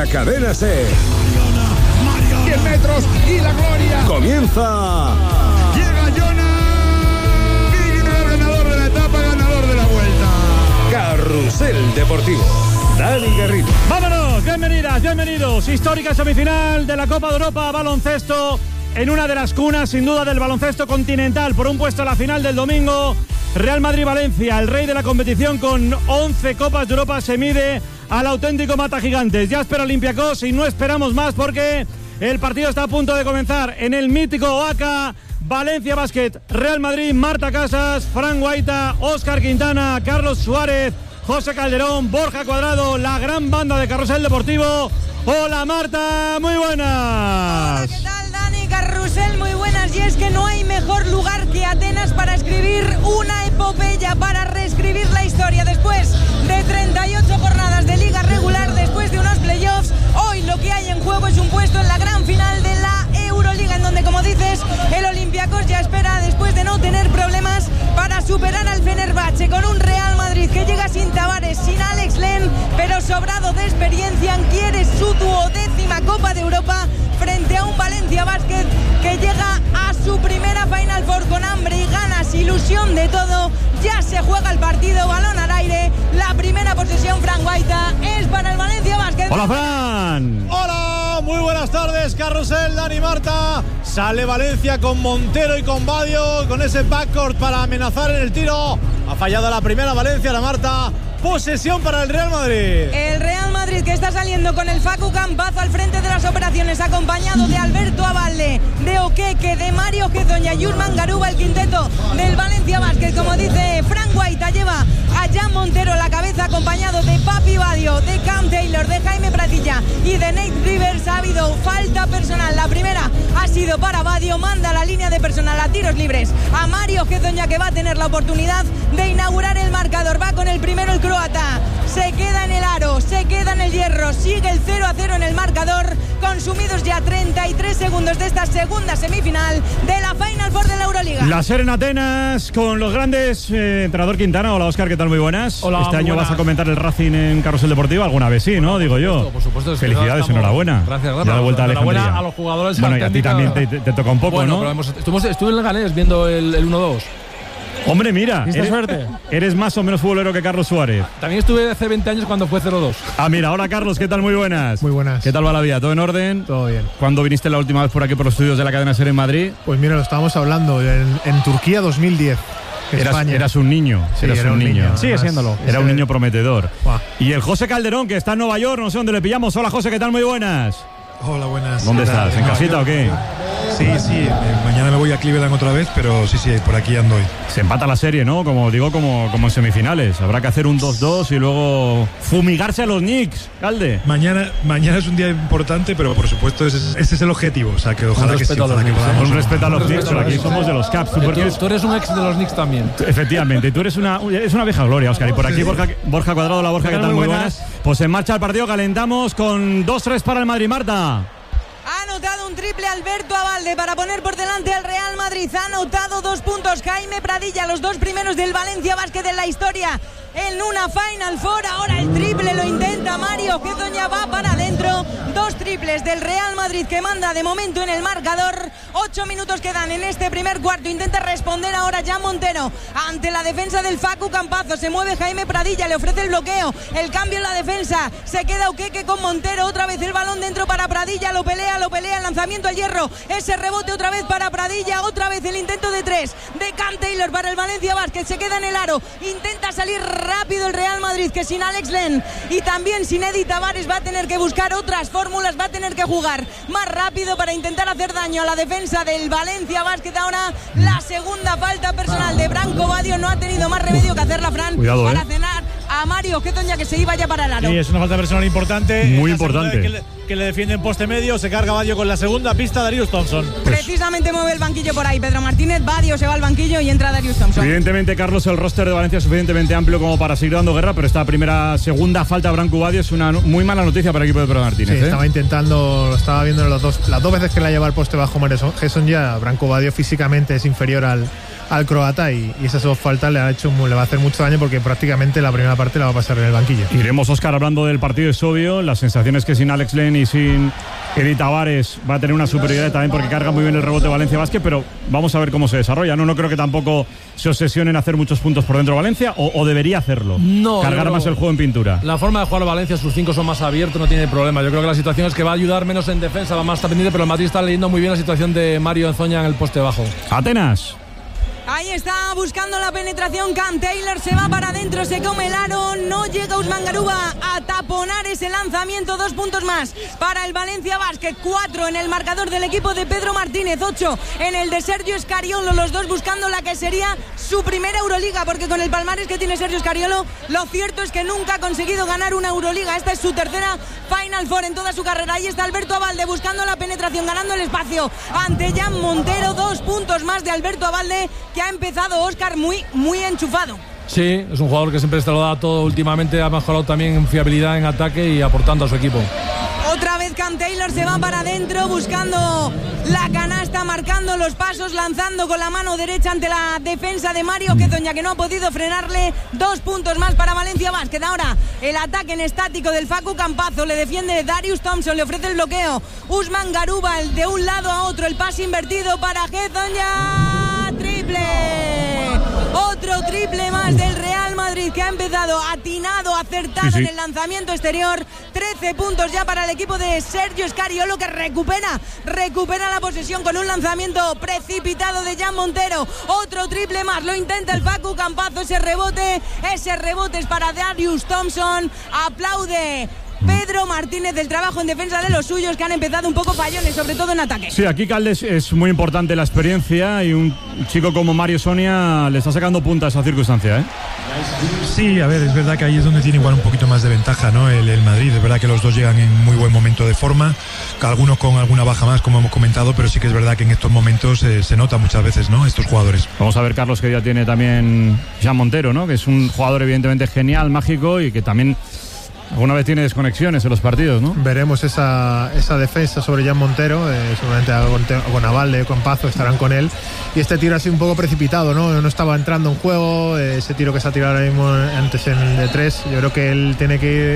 la Cadena SER. 100 metros y la gloria. Comienza. Llega Jonas, ganador de la etapa, ganador de la vuelta. Carrusel Deportivo. Dani Garrido. ¡Vámonos! Bienvenidas, bienvenidos. Histórica semifinal de la Copa de Europa baloncesto en una de las cunas, sin duda, del baloncesto continental. Por un puesto a la final del domingo, Real Madrid-Valencia, el rey de la competición con 11 Copas de Europa, se mide al auténtico mata gigantes. Ya espera Olympiacos y no esperamos más porque el partido está a punto de comenzar en el mítico Oaca. Valencia Basket, Real Madrid, Marta Casas, Fran Guaita, Óscar Quintana, Carlos Suárez, José Calderón, Borja Cuadrado, la gran banda de Carrusel Deportivo. Hola Marta, muy buenas. Hola, ¿qué tal Dani? Carrusel, muy buenas. Y es que no hay mejor lugar que Atenas para escribir una epopeya, para reescribir la historia. Después de 38 jornadas de liga regular, después de unos playoffs, hoy lo que hay en juego es un puesto en la gran final de la Euroliga, en donde, como dices, el Olympiacos ya espera, después de no tener problemas, para superar al Fenerbahce, con un Real Madrid que llega sin Tavares, sin Alex Len, pero sobrado de experiencia, quiere su 12ª Copa de Europa frente a un Valencia Basket que llega a su primera Final Four con hambre y ganas, ilusión de todo. Ya se juega el partido, balón al aire, la primera posesión, Fran Guaita, es para el Valencia Basket. Hola Fran. Hola, muy buenas tardes, Carrusel, Dani, Marta. Sale Valencia con Montero y con Badio, con ese backcourt para amenazar en el tiro. Ha fallado la primera Valencia, la Marta. Posesión para el Real Madrid. El Real Madrid que está saliendo con el Facu Campazo al frente de las operaciones, acompañado de Alberto Abalde, de Oqueque, de Mario Gezón y a Yurman Garuba, el quinteto del Valencia Basket. Como dice Fran Guaita, lleva a Jan Montero a la cabeza, acompañado de Papi Badio, de Cam Taylor, de Jaime Pratilla y de Nate Rivers. Ha habido falta personal. La primera ha sido para Badio, manda la línea de personal a tiros libres a Mario Gezón, ya que va a tener la oportunidad de inaugurar el marcador. Va con el primero el croata. Se queda en el aro, se queda en el hierro, sigue el 0-0 en el marcador. Consumidos ya 33 segundos de esta segunda semifinal de la Final Four de la Euroliga. La SER en Atenas con los grandes. Entrenador Quintana, hola Óscar, ¿qué tal? Muy buenas. Hola, este muy año buenas. vas a comentar el Racing en Carrusel Deportivo, alguna vez sí, ¿no? Digo yo. Por supuesto. Felicidades, Estamos... enhorabuena. Gracias. Ya de vuelta a Alejandría. Enhorabuena a los jugadores. Bueno, y a ti también te toca un poco, bueno, ¿no? Pero estuve en Leganés viendo el 1-2. Hombre, mira, suerte. Eres más o menos futbolero que Carlos Suárez. También estuve hace 20 años cuando fue 0-2. Ah, mira, hola Carlos, ¿qué tal? Muy buenas. Muy buenas. ¿Qué tal va la vida? ¿Todo en orden? Todo bien. ¿Cuándo viniste la última vez por aquí por los estudios de la cadena SER en Madrid? Pues mira, lo estábamos hablando en Turquía 2010. España. Eras un niño. Sí, eras era un niño. Sigue siéndolo. Era un niño prometedor. Buah. Y el José Calderón, que está en Nueva York, no sé dónde le pillamos. Hola José, ¿qué tal? Muy buenas. Hola, buenas. ¿Dónde estás? ¿En casita o qué? Sí, mañana me voy a Cleveland otra vez, pero sí, por aquí ando hoy. Se empata la serie, ¿no? Como digo, como en semifinales. Habrá que hacer un 2-2 y luego fumigarse a los Knicks, Calde. Mañana es un día importante, pero por supuesto ese es el objetivo. O sea, que ojalá que sí. respeto a los Ojalá que Knicks. podamos. Un respeto a los Knicks, pero aquí somos de los Caps. Tú eres un ex de los Knicks también. Efectivamente, tú eres una vieja gloria, Óscar. Y por aquí Borja Cuadrado, la Borja, ¿qué tal? Muy buenas. Pues en marcha el partido, calentamos con 2-3 para el Madrid, Marta. Ha anotado un triple Alberto Abalde para poner por delante al Real Madrid. Ha anotado 2 puntos Jaime Pradilla, los 2 primeros del Valencia Basket en la historia en una Final Four. Ahora el triple lo intenta Mario Gezón, va para adentro. 2 triples del Real Madrid que manda de momento en el marcador. 8 minutos quedan en este primer cuarto. Intenta responder ahora Jan Montero ante la defensa del Facu Campazo. Se mueve Jaime Pradilla, le ofrece el bloqueo, el cambio en la defensa. Se queda Oqueque con Montero, otra vez el balón dentro para Pradilla. Lo pelea, el lanzamiento al hierro. Ese rebote otra vez para Pradilla. Otra vez el intento de 3 de Cam Taylor para el Valencia Basket. Se queda en el aro. Intenta salir rápido el Real Madrid, que sin Alex Len y también sin Eddie Tavares va a tener que buscar otras fórmulas, va a tener que jugar más rápido para intentar hacer daño a la defensa del Valencia Basket. Ahora la segunda falta personal de Branco Badio. No ha tenido más remedio que hacerla, Fran. Cuidado, para cenar a Mario Gezón, ya que se iba ya para el aro. Sí, es una falta personal importante. Muy La segunda importante. vez que le defiende en poste medio. Se carga Badio con la segunda pista, Darius Thompson. Precisamente mueve el banquillo por ahí Pedro Martínez. Badio se va al banquillo y entra Darius Thompson. Evidentemente, Carlos, el roster de Valencia es suficientemente amplio como para seguir dando guerra, pero esta segunda falta de Branco Badio es una muy mala noticia para el equipo de Pedro Martínez. Sí, estaba intentando, lo estaba viendo las dos veces que la lleva al poste bajo Mario Gezón. Ya Branco Badio físicamente es inferior al al croata y esas dos faltas le va a hacer mucho daño porque prácticamente la primera parte la va a pasar en el banquillo. Iremos, Óscar, hablando del partido, es obvio. La sensación es que sin Alex Len y sin Edi Tavares va a tener una superioridad también porque carga muy bien el rebote Valencia Basket, pero vamos a ver cómo se desarrolla. No creo que tampoco se obsesione en hacer muchos puntos por dentro Valencia, o debería hacerlo. No, cargar más el juego en pintura. La forma de jugar Valencia, sus 5 son más abiertos, no tiene problema. Yo creo que la situación es que va a ayudar menos en defensa, va más estar pendiente, pero el Madrid está leyendo muy bien la situación de Mario Enzoña en el poste bajo. Atenas. Ahí está buscando la penetración. Cam Taylor se va para adentro, se come el aro. No llega Usman Garuba a taponar ese lanzamiento. 2 puntos más para el Valencia Basket. 4 en el marcador del equipo de Pedro Martínez. 8 en el de Sergio Scariolo. Los dos buscando la que sería su primera Euroliga, porque con el palmarés que tiene Sergio Scariolo, lo cierto es que nunca ha conseguido ganar una Euroliga. Esta es su tercera Final Four en toda su carrera. Ahí está Alberto Abalde buscando la penetración, ganando el espacio ante Jan Montero. 2 puntos más de Alberto Abalde, que ha empezado, Óscar, muy enchufado. Sí, es un jugador que siempre se lo da todo últimamente, ha mejorado también en fiabilidad en ataque y aportando a su equipo. Otra vez Cam Taylor se va para adentro buscando la canasta, marcando los pasos, lanzando con la mano derecha ante la defensa de Mario Quezoña, que no ha podido frenarle. 2 puntos más para Valencia Basket. Ahora el ataque en estático del Facu Campazzo, le defiende Darius Thompson, le ofrece el bloqueo Usman Garuba, de un lado a otro, el pase invertido para Quezoña. Triple, otro triple más del Real Madrid, que ha empezado atinado, acertado en el lanzamiento exterior. 13 puntos ya para el equipo de Sergio Scariolo, que recupera la posesión con un lanzamiento precipitado de Jan Montero. Otro triple más, lo intenta el Facu Campazzo. Ese rebote es para Darius Thompson. Aplaude Pedro Martínez del trabajo en defensa de los suyos, que han empezado un poco fallones, sobre todo en ataque. Sí, aquí Caldes es muy importante la experiencia, y un chico como Mario Sonia le está sacando punta a esa circunstancia, ¿eh? Sí, a ver, es verdad que ahí es donde tiene igual un poquito más de ventaja, ¿no? El Madrid, es verdad que los dos llegan en muy buen momento de forma, algunos con alguna baja más, como hemos comentado, pero sí que es verdad que en estos momentos se nota muchas veces, ¿no?, estos jugadores. Vamos a ver, Carlos, que ya tiene también Jan Montero, ¿no?, que es un jugador evidentemente genial, mágico, y que también alguna vez tiene desconexiones en los partidos, ¿no? Veremos esa defensa sobre Jan Montero, seguramente con Abalde, con Pazo estarán con él. Y este tiro ha sido un poco precipitado, ¿no? No estaba entrando en juego, ese tiro que se ha tirado ahora mismo antes en el de 3. Yo creo que él tiene que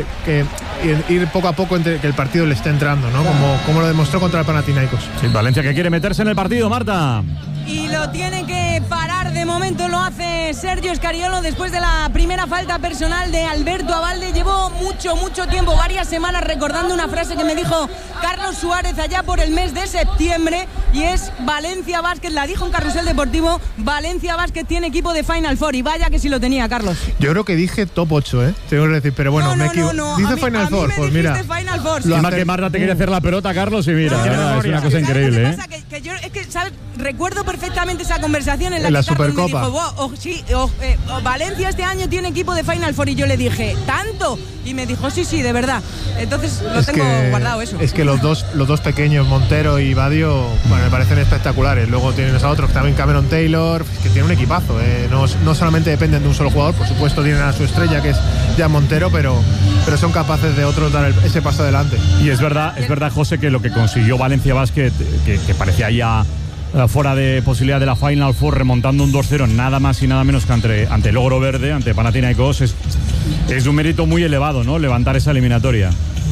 ir poco a poco entre que el partido le esté entrando, ¿no? Como lo demostró contra el Panathinaikos. Sí, Valencia, que quiere meterse en el partido, Marta. Y lo tiene que parar, de momento lo hace Sergio Scariolo después de la primera falta personal de Alberto Abalde. Llevó mucho tiempo, varias semanas, recordando una frase que me dijo Carlos Suárez allá por el mes de septiembre, y es: Valencia Basket, la dijo en Carrusel Deportivo, Valencia Basket tiene equipo de Final Four, y vaya que sí lo tenía, Carlos. Yo creo que dije top 8, tengo que decir, pero bueno, me equivoco. Dice Final Four, pues mira. Final Four, sí. Que Marta te quiere hacer la pelota, Carlos, y mira, es una cosa increíble, ¿eh? Que yo, es que, ¿sabes? Recuerdo perfectamente esa conversación en la que Carlos me dijo, Valencia este año tiene equipo de Final Four, y yo le dije, ¿tanto? Y me dijo, sí, de verdad. Entonces lo tengo guardado eso. Es que los dos pequeños, Montero y Badio, bueno, me parecen espectaculares. Luego tienes a otros, también Cameron Taylor, que tiene un equipazo, no solamente dependen de un solo jugador, por supuesto tienen a su estrella, que es Jan Montero, pero son capaces de otros dar ese paso adelante. Y es verdad, José, que lo que consiguió Valencia Basket, que parecía ya fuera de posibilidad de la Final Four, remontando un 2-0 nada más y nada menos que ante el Ogro Verde, ante Panathinaikos, es un mérito muy elevado, ¿no?, levantar esa eliminatoria.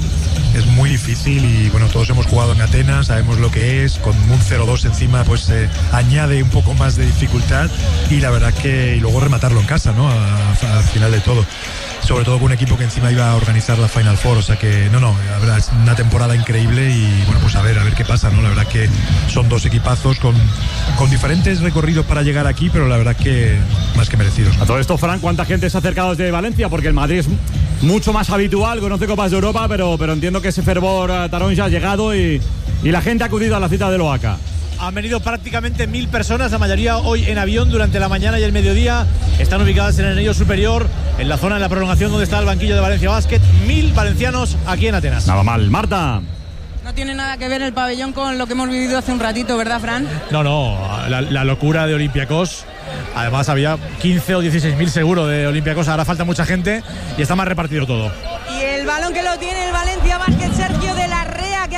Es muy difícil, y bueno, todos hemos jugado en Atenas, sabemos lo que es. Con un 0-2 encima, pues añade un poco más de dificultad, y la verdad y luego rematarlo en casa, ¿no?, al final de todo. Sobre todo con un equipo que encima iba a organizar la Final Four, o sea que la verdad es una temporada increíble, y bueno, pues a ver qué pasa, ¿no? La verdad que son dos equipazos con diferentes recorridos para llegar aquí, pero la verdad que más que merecidos. A todo esto, Fran, ¿cuánta gente se ha acercado desde Valencia? Porque el Madrid es mucho más habitual, conoce Copas de Europa, pero entiendo que ese fervor tarón ya ha llegado, y la gente ha acudido a la cita del OACA. Han venido prácticamente 1000 personas, la mayoría hoy en avión durante la mañana y el mediodía. Están ubicadas en el anillo superior, en la zona de la prolongación donde está el banquillo de Valencia Basket. 1000 valencianos aquí en Atenas. Nada mal. Marta. No tiene nada que ver el pabellón con lo que hemos vivido hace un ratito, ¿verdad, Fran? No, la locura de Olympiacos. Además había 15 o 16.000 seguro de Olympiacos. Ahora falta mucha gente y está más repartido todo. Y el balón que lo tiene el Valencia Basket, Sergio de la Rea, que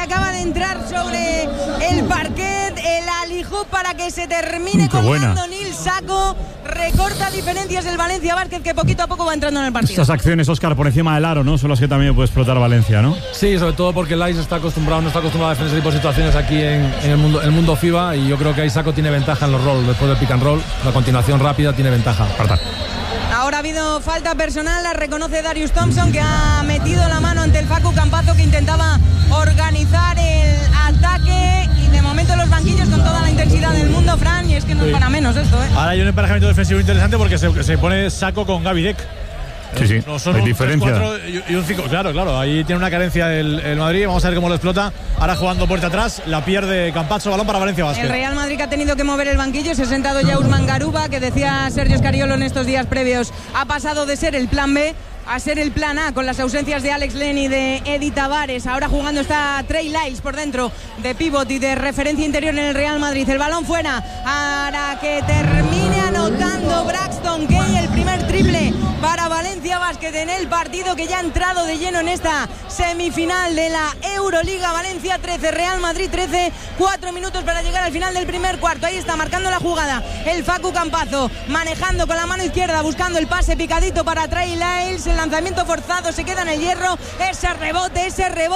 acaba de entrar sobre el parquet, el alihoop para que se termine colgando Nil Sako. Recorta diferencias el Valencia Basket, que poquito a poco va entrando en el partido. Estas acciones, Óscar, por encima del aro, ¿no? Son las que también puede explotar Valencia, ¿no? Sí, sobre todo porque Lais no está acostumbrado a defender ese tipo de situaciones aquí en el mundo FIBA, y yo creo que ahí Sako tiene ventaja en los rolls. Después del pick and roll, la continuación rápida tiene ventaja. Ahora ha habido falta personal, la reconoce Darius Thompson, que ha metido la mano ante el Facu Campazzo, que intentaba organizar el ataque, y de momento los banquillos con toda la intensidad del mundo, Fran, y es que no es para menos esto, ¿eh? Ahora hay un emparejamiento defensivo interesante porque se pone Sako con Gaby Deck. Sí, no son hay un diferencia. 3-4 y un 5. Claro, ahí tiene una carencia el Madrid. Vamos a ver cómo lo explota. Ahora jugando puerta atrás, la pierde Campazzo, balón para Valencia Basket. El Real Madrid ha tenido que mover el banquillo, se ha sentado ya Usman Garuba, que decía Sergio Scariolo en estos días previos, ha pasado de ser el plan B a ser el plan A, con las ausencias de Alex Len y de Eddie Tavares. Ahora jugando está Trey Lyles por dentro, de pívot y de referencia interior en el Real Madrid. El balón fuera para que termine anotando Braxton Gay, el primer triple para Valencia Basket en el partido, que ya ha entrado de lleno en esta semifinal de la Euroliga. Valencia 13, Real Madrid 13, 4 minutos para llegar al final del primer cuarto. Ahí está marcando la jugada el Facu Campazzo, manejando con la mano izquierda, buscando el pase picadito para Trey Lyles. El lanzamiento forzado, se queda en el hierro. Ese rebote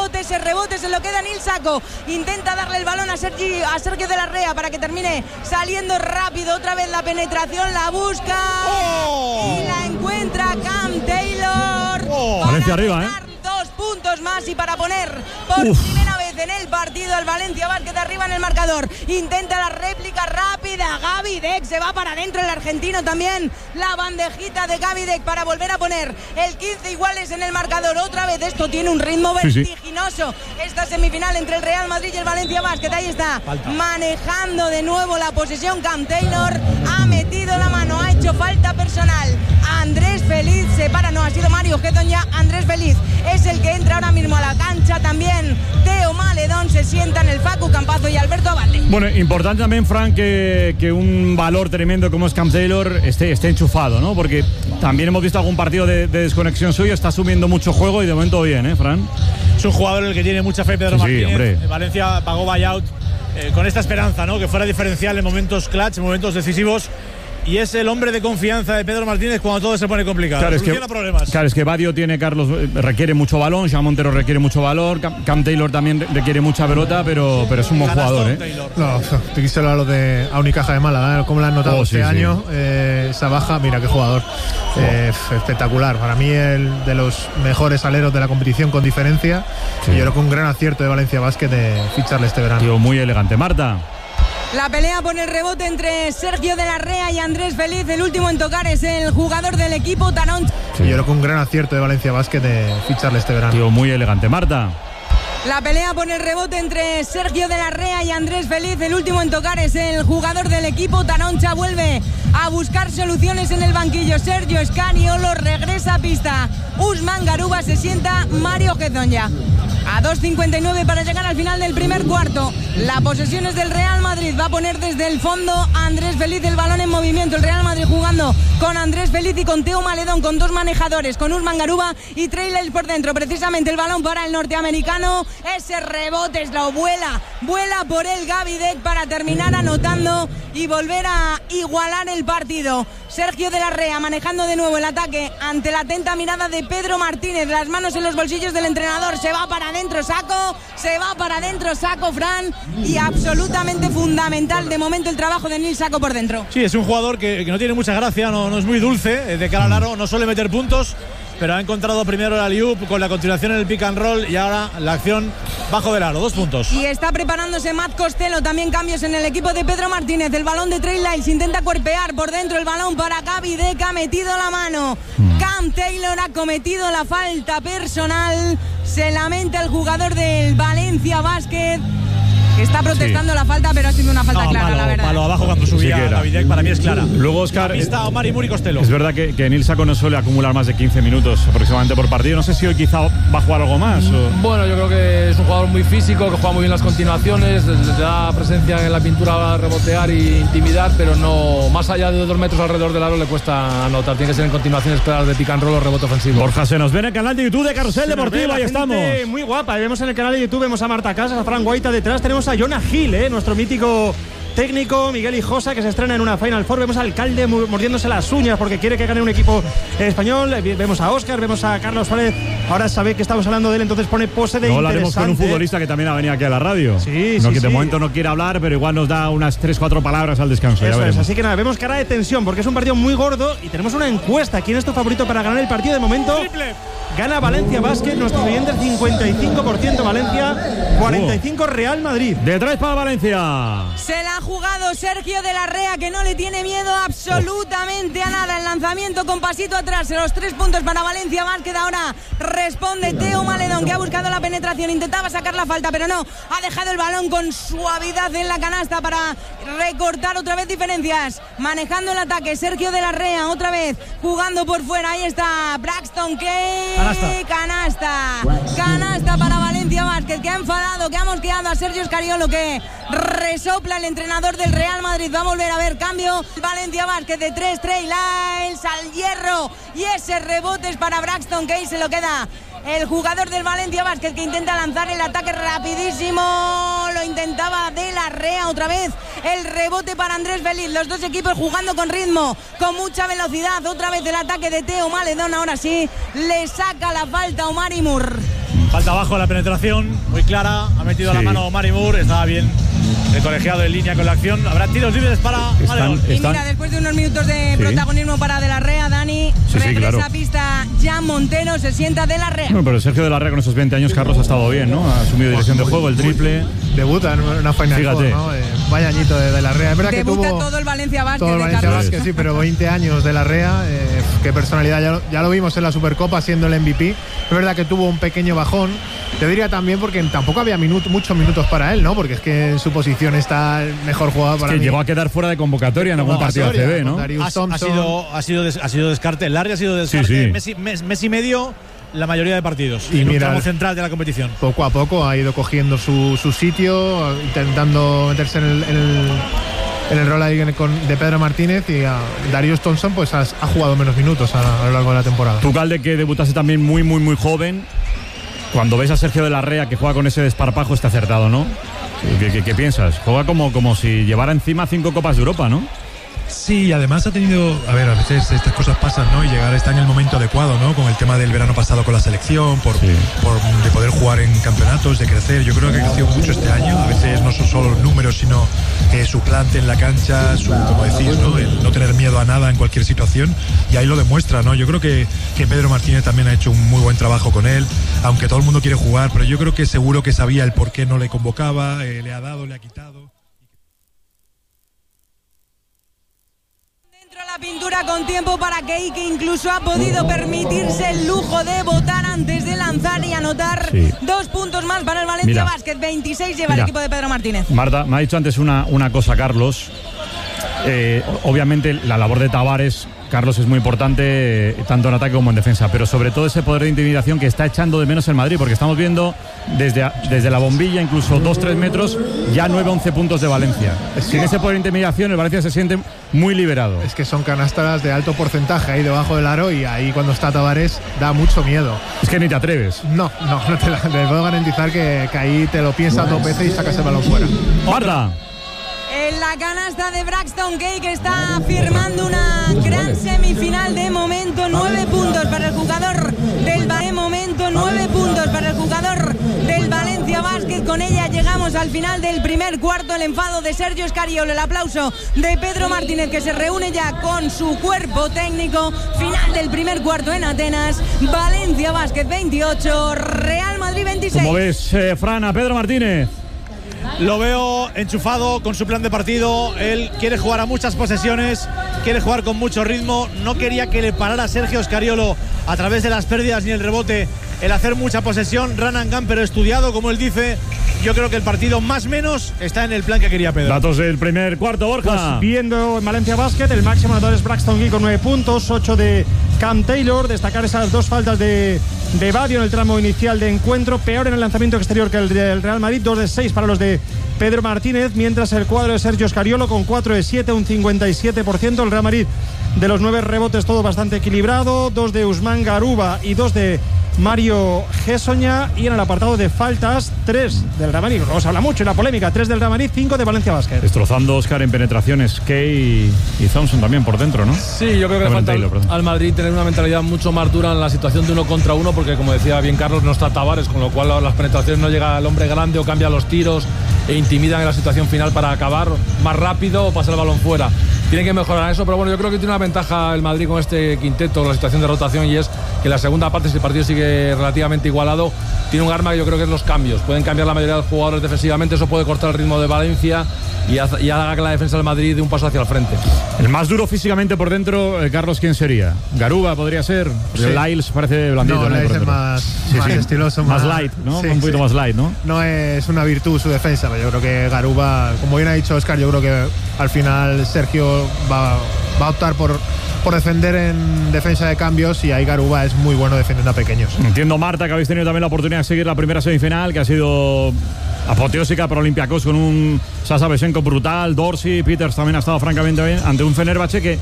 se lo queda Nil Sako. Intenta darle el balón a Sergio de la Rea para que termine saliendo rápido. Otra vez la penetración, la busca y la encuentra Cam Taylor. Valencia arriba, 2 puntos más y para poner por primera vez en el partido el Valencia Basket arriba en el marcador. Intenta la réplica rápida, Gaby Deck se va para adentro, el argentino también. La bandejita de Gaby Deck para volver a poner el 15 iguales en el marcador. Otra vez esto tiene un ritmo vertiginoso. Esta semifinal entre el Real Madrid y el Valencia Basket. Ahí está, manejando de nuevo la posesión Cam Taylor. Ha metido la mano, ha hecho falta personal. Andrés Feliz se para, no, ha sido Mario Gedon ya. Andrés Feliz es el que entra ahora mismo a la cancha. También Teo Maledón se sienta en el Facu Campazzo y Alberto Abalde. Bueno, importante también, Fran, que un valor tremendo como es Cam Taylor esté enchufado, ¿no? Porque también hemos visto algún partido de desconexión suyo, está asumiendo mucho juego y de momento bien, Fran. Es un jugador en el que tiene mucha fe Pedro Martínez. Hombre. Valencia pagó buyout con esta esperanza, ¿no? Que fuera diferencial en momentos clutch, en momentos decisivos. Y es el hombre de confianza de Pedro Martínez cuando todo se pone complicado. Soluciona problemas. Claro, es que Badio tiene, Carlos, requiere mucho balón, Joan Montero requiere mucho valor, Cam Taylor también requiere mucha pelota, pero es un buen jugador, No, te quise hablar de a Unicaja de Málaga, ¿cómo lo han notado este año? Esa baja, mira qué jugador. Espectacular. Para mí, el de los mejores aleros de la competición con diferencia. Y yo creo que un gran acierto de Valencia Basket de ficharle este verano. Tío, muy elegante. Marta. La pelea por el rebote entre Sergio de la Rea y Andrés Feliz. El último en tocar es el jugador del equipo, Tarón. Yo creo que un gran acierto de Valencia Basket de ficharle este verano. Tío, muy elegante. Marta. La pelea por el rebote entre Sergio de la Rea y Andrés Feliz. El último en tocar es el jugador del equipo, Taroncha. Vuelve a buscar soluciones en el banquillo. Sergio Scariolo regresa a pista. Usman Garuba, se sienta Mario Gedon ya. A 2.59 para llegar al final del primer cuarto. La posesión es del Real Madrid. Va a poner desde el fondo Andrés Feliz, el balón en movimiento. El Real Madrid jugando con Andrés Feliz y con Teo Maledón, con dos manejadores, con Usman Garuba y Trey Lyles por dentro. Precisamente el balón para el norteamericano. Ese rebote es la vuela por el Gaby Deck para terminar anotando y volver a igualar el partido. Sergio de la Rea manejando de nuevo el ataque ante la atenta mirada de Pedro Martínez. Las manos en los bolsillos del entrenador. Se va para adentro Sako, Fran, y absolutamente fundamental de momento el trabajo de Nil Sako por dentro. Sí, es un jugador que no tiene mucha gracia, no es muy dulce de cara al aro, no suele meter puntos, pero ha encontrado primero el alley-oop con la continuación en el pick and roll y ahora la acción bajo del aro, 2 puntos. Y está preparándose Matt Costello, también cambios en el equipo de Pedro Martínez. El balón de Trey Lyles, intenta cuerpear por dentro el balón para Gaby Deck, ha metido la mano. Cam Taylor ha cometido la falta personal. Se lamenta el jugador del Valencia Basket, Está protestando la falta, pero ha sido una falta clara, la verdad. Palo abajo cuando subía Davidek, para mí es clara. Luego, Óscar, Está Omar y Muri Costello. Es verdad que Nil Saco no suele acumular más de 15 minutos aproximadamente por partido. No sé si hoy quizá va a jugar algo más. Bueno, yo creo que es un jugador muy físico, que juega muy bien las continuaciones, le da presencia en la pintura a rebotear e intimidar, pero no más allá de 2 metros alrededor del aro le cuesta anotar. Tiene que ser en continuaciones claras de pick and roll o rebote ofensivo. Borja, se nos ve en el canal de YouTube de Carrusel Deportivo. Ahí estamos. Muy guapa. Vemos en el canal de YouTube, vemos a Marta Casas, a Fran Guaita detrás. Tenemos a Jonah Hill, nuestro mítico técnico, Miguel Hijosa, que se estrena en una Final Four. Vemos al Calde mordiéndose las uñas porque quiere que gane un equipo español. Vemos a Óscar, vemos a Carlos Suárez. Ahora sabe que estamos hablando de él, entonces pone pose de interesante. Hablaremos con un futbolista que también ha venido aquí a la radio. Sí, que de momento no quiere hablar, pero igual nos da unas 3-4 palabras al descanso. Eso es, así que nada, vemos cara de tensión porque es un partido muy gordo y tenemos una encuesta. ¿Quién es tu favorito para ganar el partido? De momento gana Valencia Basket, nuestros oyentes 55% Valencia, 45% Real Madrid. Detrás para Valencia. Se la ha jugado Sergio de la Rea, que no le tiene miedo absolutamente a nada. El lanzamiento con pasito atrás, los 3 puntos para Valencia Basket. Ahora responde Teo Maledón, que ha buscado la penetración, intentaba sacar la falta, pero no, ha dejado el balón con suavidad en la canasta para recortar otra vez diferencias. Manejando el ataque, Sergio de la Rea, otra vez jugando por fuera. Ahí está Braxton Kane. Canasta para Valencia Basket, que ha enfadado, que ha mosqueado a Sergio Scariolo, que resopla el entrenador del Real Madrid. Va a volver a ver cambio. Valencia Basket de 3, Trey Lyles al hierro, y ese rebote es para Braxton Kane. Se lo queda el jugador del Valencia Basket, que intenta lanzar el ataque rapidísimo. Lo intentaba de la Rea otra vez. El rebote para Andrés Feliz. Los dos equipos jugando con ritmo, con mucha velocidad. Otra vez el ataque de Teo Maledón. Ahora sí, le saca la falta Omar Imur. Falta abajo, la penetración muy clara. Ha metido la mano Omar Imur. Estaba bien el colegiado en línea con la acción. Habrá tiros libres para Maledón. Y mira, después de unos minutos de protagonismo para De la Rea, Dani, regresa a pista Jan Montero, se sienta De la Rea. Bueno, pero Sergio De la Rea con esos 20 años, Carlos, ha estado bien, ¿no? Ha asumido dirección de juego, el triple. Debuta en una Final Four, ¿no? Vaya añito de la Rea. Es verdad debuta que tuvo todo el Valencia Basket. Todo el Valencia Basket, sí, pero 20 años de la Rea. Qué personalidad. Ya lo vimos en la Supercopa siendo el MVP. Es verdad que tuvo un pequeño bajón. Te diría también porque tampoco había muchos minutos para él, ¿no? Porque es que en su posición está el mejor jugador para mí. Llegó a quedar fuera de convocatoria en algún partido ACB, ¿no? Ha sido descarte. Larry ha sido descarte. Mes y medio la mayoría de partidos. Y mira, tramo central de la competición. Poco a poco ha ido cogiendo su sitio, intentando meterse en el rol ahí de Pedro Martínez, y a Darius Thompson pues ha jugado menos minutos a lo largo de la temporada. Tú, Calde, que debutaste también muy joven, cuando ves a Sergio de la Rea que juega con ese desparpajo, está acertado, ¿no? ¿Qué piensas? Juega como si llevara encima 5 Copas de Europa, ¿no? Sí, y además ha tenido, a veces estas cosas pasan, ¿no? Y llegar está en el momento adecuado, ¿no? Con el tema del verano pasado con la selección, de poder jugar en campeonatos, de crecer. Yo creo que ha crecido mucho este año. A veces no son solo los números, sino su plante en la cancha, como decís, ¿no? El no tener miedo a nada en cualquier situación. Y ahí lo demuestra, ¿no? Yo creo que Pedro Martínez también ha hecho un muy buen trabajo con él, aunque todo el mundo quiere jugar, pero yo creo que seguro que sabía el por qué no le convocaba, le ha dado, le ha quitado. La pintura con tiempo para Kei, que incluso ha podido permitirse el lujo de votar antes de lanzar y anotar 2 puntos más para el Valencia Basket. 26 lleva el equipo de Pedro Martínez. Marta, me ha dicho antes una cosa, Carlos. Obviamente la labor de Tavares, Carlos, es muy importante tanto en ataque como en defensa, pero sobre todo ese poder de intimidación que está echando de menos el Madrid, porque estamos viendo desde la bombilla, incluso 2-3 metros, ya 9-11 puntos de Valencia. Sin ese poder de intimidación, el Valencia se siente muy liberado. Es que son canastas de alto porcentaje ahí debajo del aro, y ahí cuando está Tavares da mucho miedo. Es que ni te atreves. No te puedo garantizar que ahí te lo piensas 2 veces y sacas el balón fuera. Marta. En la canasta de Braxton Kane, que está firmando una gran semifinal. De momento 9 puntos para el jugador del Valencia Basket. Con ella llegamos al final del primer cuarto. El enfado de Sergio Scariolo, el aplauso de Pedro Martínez, que se reúne ya con su cuerpo técnico. Final del primer cuarto en Atenas. Valencia Basket 28, Real Madrid 26. ¿Cómo ves, Fran, a Pedro Martínez? Lo veo enchufado con su plan de partido. Él quiere jugar a muchas posesiones, quiere jugar con mucho ritmo. No quería que le parara Sergio Scariolo a través de las pérdidas ni el rebote el hacer mucha posesión, run and gun, pero estudiado, como él dice. Yo creo que el partido más menos está en el plan que quería Pedro. Datos del primer cuarto, Borja. Pues viendo en Valencia Basket, el máximo anotador es Braxton Gill con 9 puntos, 8 de Cam Taylor. Destacar esas 2 faltas de Badio en el tramo inicial de encuentro. Peor en el lanzamiento exterior que el del Real Madrid, 2 de 6 para los de Pedro Martínez, mientras el cuadro de Sergio Scariolo con 4 de 7, un 57%. El Real Madrid, de los 9 rebotes, todo bastante equilibrado, 2 de Usman Garuba y 2 de Mario Gessoña. Y en el apartado de faltas, 3 del Real Madrid, os habla mucho en la polémica, 3 del Real Madrid, 5 de Valencia Basket. Destrozando Oscar en penetraciones, Kay y Thompson también por dentro, ¿no? Sí, yo creo que le falta al Madrid tener una mentalidad mucho más dura en la situación de 1 contra 1, porque como decía bien Carlos, no está Tavares, con lo cual las penetraciones no llega al hombre grande o cambia los tiros e intimidan en la situación final para acabar más rápido o pasar el balón fuera. Tiene que mejorar eso, pero bueno, yo creo que tiene una ventaja el Madrid con este quinteto, la situación de rotación, y es que en la segunda parte, si el partido sigue relativamente igualado, tiene un arma que yo creo que es los cambios. Pueden cambiar la mayoría de los jugadores defensivamente, eso puede cortar el ritmo de Valencia y haga que la defensa del Madrid dé un paso hacia el frente. El más duro físicamente por dentro, Carlos, ¿quién sería? Garuba podría ser. Sí. Lyles parece blandito. No, Lyles es más estiloso, más light, ¿no? Sí, un poquito más light, ¿no? No es una virtud su defensa, pero yo creo que Garuba, como bien ha dicho Oscar, yo creo que al final Sergio va a optar por defender en defensa de cambios, y ahí Garuba es muy bueno defendiendo a pequeños. Entiendo, Marta, que habéis tenido también la oportunidad de seguir la primera semifinal, que ha sido apoteósica para Olympiacos, con un Sasa Besenko brutal, Dorsey, Peters también ha estado francamente bien, ante un Fenerbahce que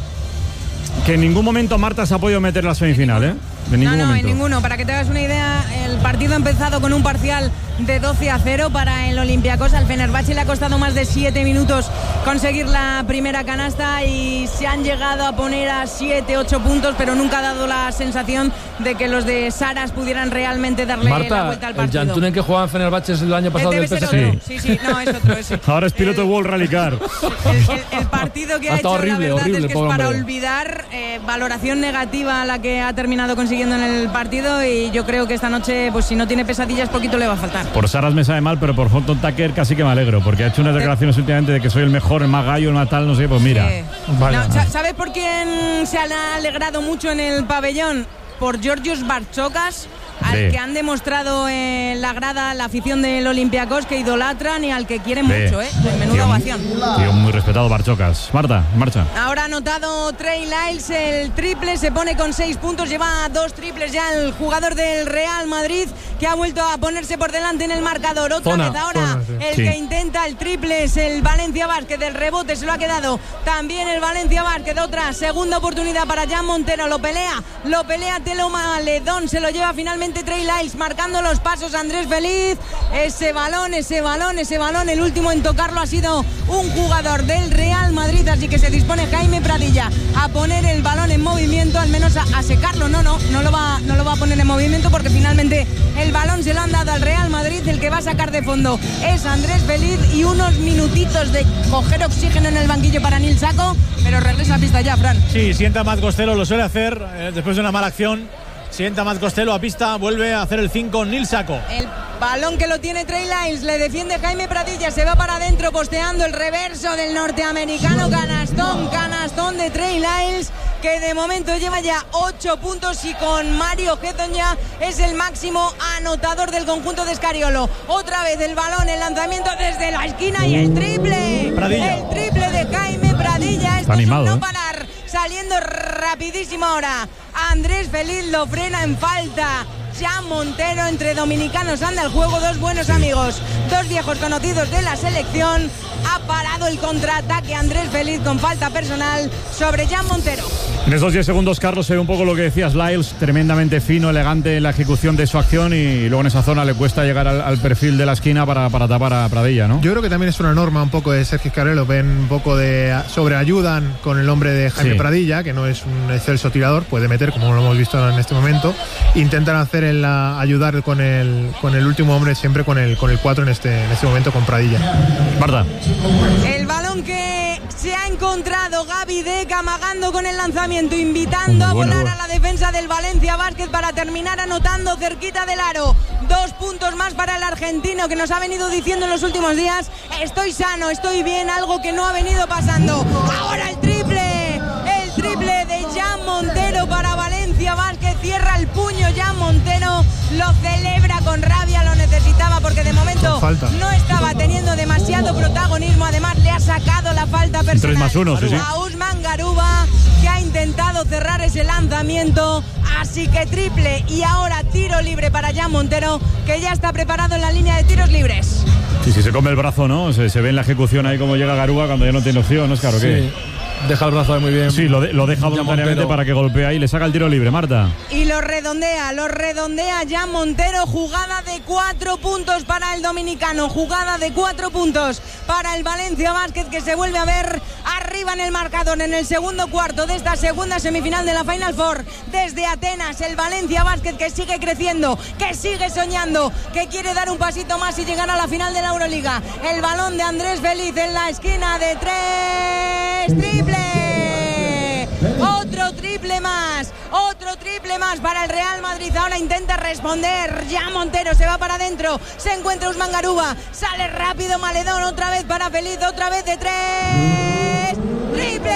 en ningún momento Marta se ha podido meter en la semifinal, ¿eh? En ningún momento. En ninguno. Para que te hagas una idea, el partido ha empezado con un parcial de 12-0 para el Olympiacos. Al Fenerbahce le ha costado más de 7 minutos conseguir la primera canasta y se han llegado a poner a 7-8 puntos, pero nunca ha dado la sensación de que los de Saras pudieran realmente darle la vuelta al partido. ¿El Jantunen que jugaba en Fenerbahce es el año pasado del PSG? Sí, no, es otro. Ahora es piloto de World Rally Car. El partido que ha hecho, horrible, la verdad horrible, es que es para olvidar. Valoración negativa a la que ha terminado consiguiendo en el partido, y yo creo que esta noche, pues si no tiene pesadillas, poquito le va a faltar. Por Saras me sabe mal, pero por Horton Tucker casi que me alegro, porque ha hecho unas declaraciones últimamente de que soy el mejor, el más gallo, el más tal, no sé, pues mira. Sí. Vale. No, ¿sabes por quién se ha alegrado mucho en el pabellón? Por Georgios Barchokas, al que han demostrado en la grada la afición del Olympiacos, que idolatran y al que quieren mucho, menuda ovación. Tío muy respetado, Barchokas. Marta, en marcha. Ahora ha anotado Trey Lyles el triple, se pone con 6 puntos, lleva 2 triples ya el jugador del Real Madrid, que ha vuelto a ponerse por delante en el marcador. Otra vez ahora que intenta el triple es el Valencia Basket, del rebote se lo ha quedado también el Valencia Basket. Otra segunda oportunidad para Jan Montero, lo pelea Teloma Ledón, se lo lleva finalmente Trey Lyles, marcando los pasos Andrés Feliz. Ese balón, el último en tocarlo ha sido un jugador del Real Madrid, así que se dispone Jaime Pradilla a poner el balón en movimiento, al menos a secarlo. No lo va a poner en movimiento, porque finalmente el balón se lo han dado al Real Madrid. El que va a sacar de fondo es Andrés Feliz, y unos minutitos de coger oxígeno en el banquillo para Nil Saco, pero regresa a pista ya, Fran. Sí, sienta Matt Costello, lo suele hacer después de una mala acción. Sienta Matt Costello a pista, vuelve a hacer el 5 Nil Saco. El balón que lo tiene Trey Lyles, le defiende Jaime Pradilla, se va para adentro posteando el reverso del norteamericano. Canastón de Trey Lyles, que de momento lleva ya 8 puntos, y con Mario Gessoña es el máximo anotador del conjunto de Scariolo. Otra vez el balón, el lanzamiento desde la esquina y el triple. Pradilla. El triple de Jaime Pradilla. Esto animado, es un no parar. Saliendo rapidísimo ahora Andrés Feliz, lo frena en falta Jan Montero. Entre dominicanos anda el juego, 2 buenos amigos, 2 viejos conocidos de la selección. Ha parado el contraataque Andrés Feliz con falta personal sobre Jan Montero. En esos 10 segundos, Carlos, se ve un poco lo que decías, Lyles, tremendamente fino, elegante en la ejecución de su acción, y luego en esa zona le cuesta llegar al perfil de la esquina para tapar a Pradilla, ¿no? Yo creo que también es una norma un poco de Sergio Scariolo, ven un poco de sobreayudan con el hombre de Jaime Pradilla, que no es un excelso tirador, puede meter, como lo hemos visto en este momento. Intentan hacer ayudar con el último hombre, siempre con el 4 en este momento, con Pradilla. Marta. El balón que se ha encontrado Gaby Deck, amagando con el lanzamiento, invitando a volar a la defensa del Valencia Basket para terminar anotando cerquita del aro. 2 puntos más para el argentino, que nos ha venido diciendo en los últimos días: estoy sano, estoy bien, algo que no ha venido pasando. Ahora el triple de Jan Montero para Valencia Basket, cierra el puño Jan Montero, lo celebra con rabia, lo necesitaba porque de momento no estaba teniendo demasiado protagonismo. Además le ha sacado la falta personal 3+1, sí. a Usman Garuba, que ha intentado cerrar ese lanzamiento. Así que triple y ahora tiro libre para Jan Montero, que ya está preparado en la línea de tiros libres. Sí, se come el brazo, ¿no? Se ve en la ejecución ahí cómo llega Garuba cuando ya no tiene opción, ¿no es claro? Sí. Deja el brazo ahí muy bien. Sí, lo deja voluntariamente para que golpee y le saca el tiro libre, Marta. Y lo redondea Jan Montero. Jugada de 4 puntos para el dominicano, jugada de 4 puntos para el Valencia Basket, que se vuelve a ver arriba en el marcador en el segundo cuarto de esta segunda semifinal de la Final Four. Desde Atenas, el Valencia Basket, que sigue creciendo, que sigue soñando, que quiere dar un pasito más y llegar a la final de la Euroliga. El balón de Andrés Feliz en la esquina de 3, triple. Otro triple más para el Real Madrid. Ahora intenta responder Jan Montero, se va para adentro, se encuentra Usman Garuba, sale rápido Maledón, otra vez para Feliz, otra vez de 3, triple.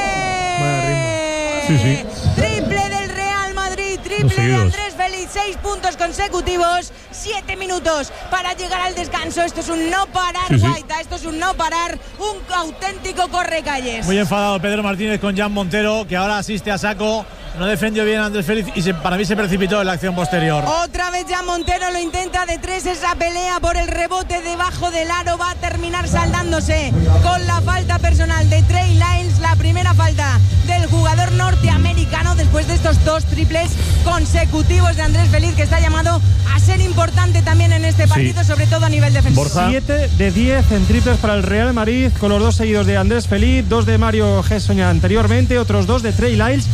Sí. Triple del Real Madrid, triple de Andrés Feliz, 6 puntos consecutivos, 7 minutos para llegar al descanso. Esto es un no parar, Guaita, esto es un no parar, un auténtico correcalles. Muy enfadado Pedro Martínez con Jan Montero, que ahora asiste a saco. No defendió bien a Andrés Feliz y para mí se precipitó en la acción posterior. Otra vez Jan Montero lo intenta de 3, esa pelea por el rebote debajo del aro va a terminar saldándose con la falta personal de Trey Lyles, la primera falta del jugador norteamericano después de estos 2 triples consecutivos de Andrés Feliz, que está llamado a ser importante también en este partido, sobre todo a nivel defensivo. 7 de 10 en triples para el Real Madrid, con los 2 seguidos de Andrés Feliz, 2 de Mario Gessoña anteriormente, otros 2 de Trey Lyles,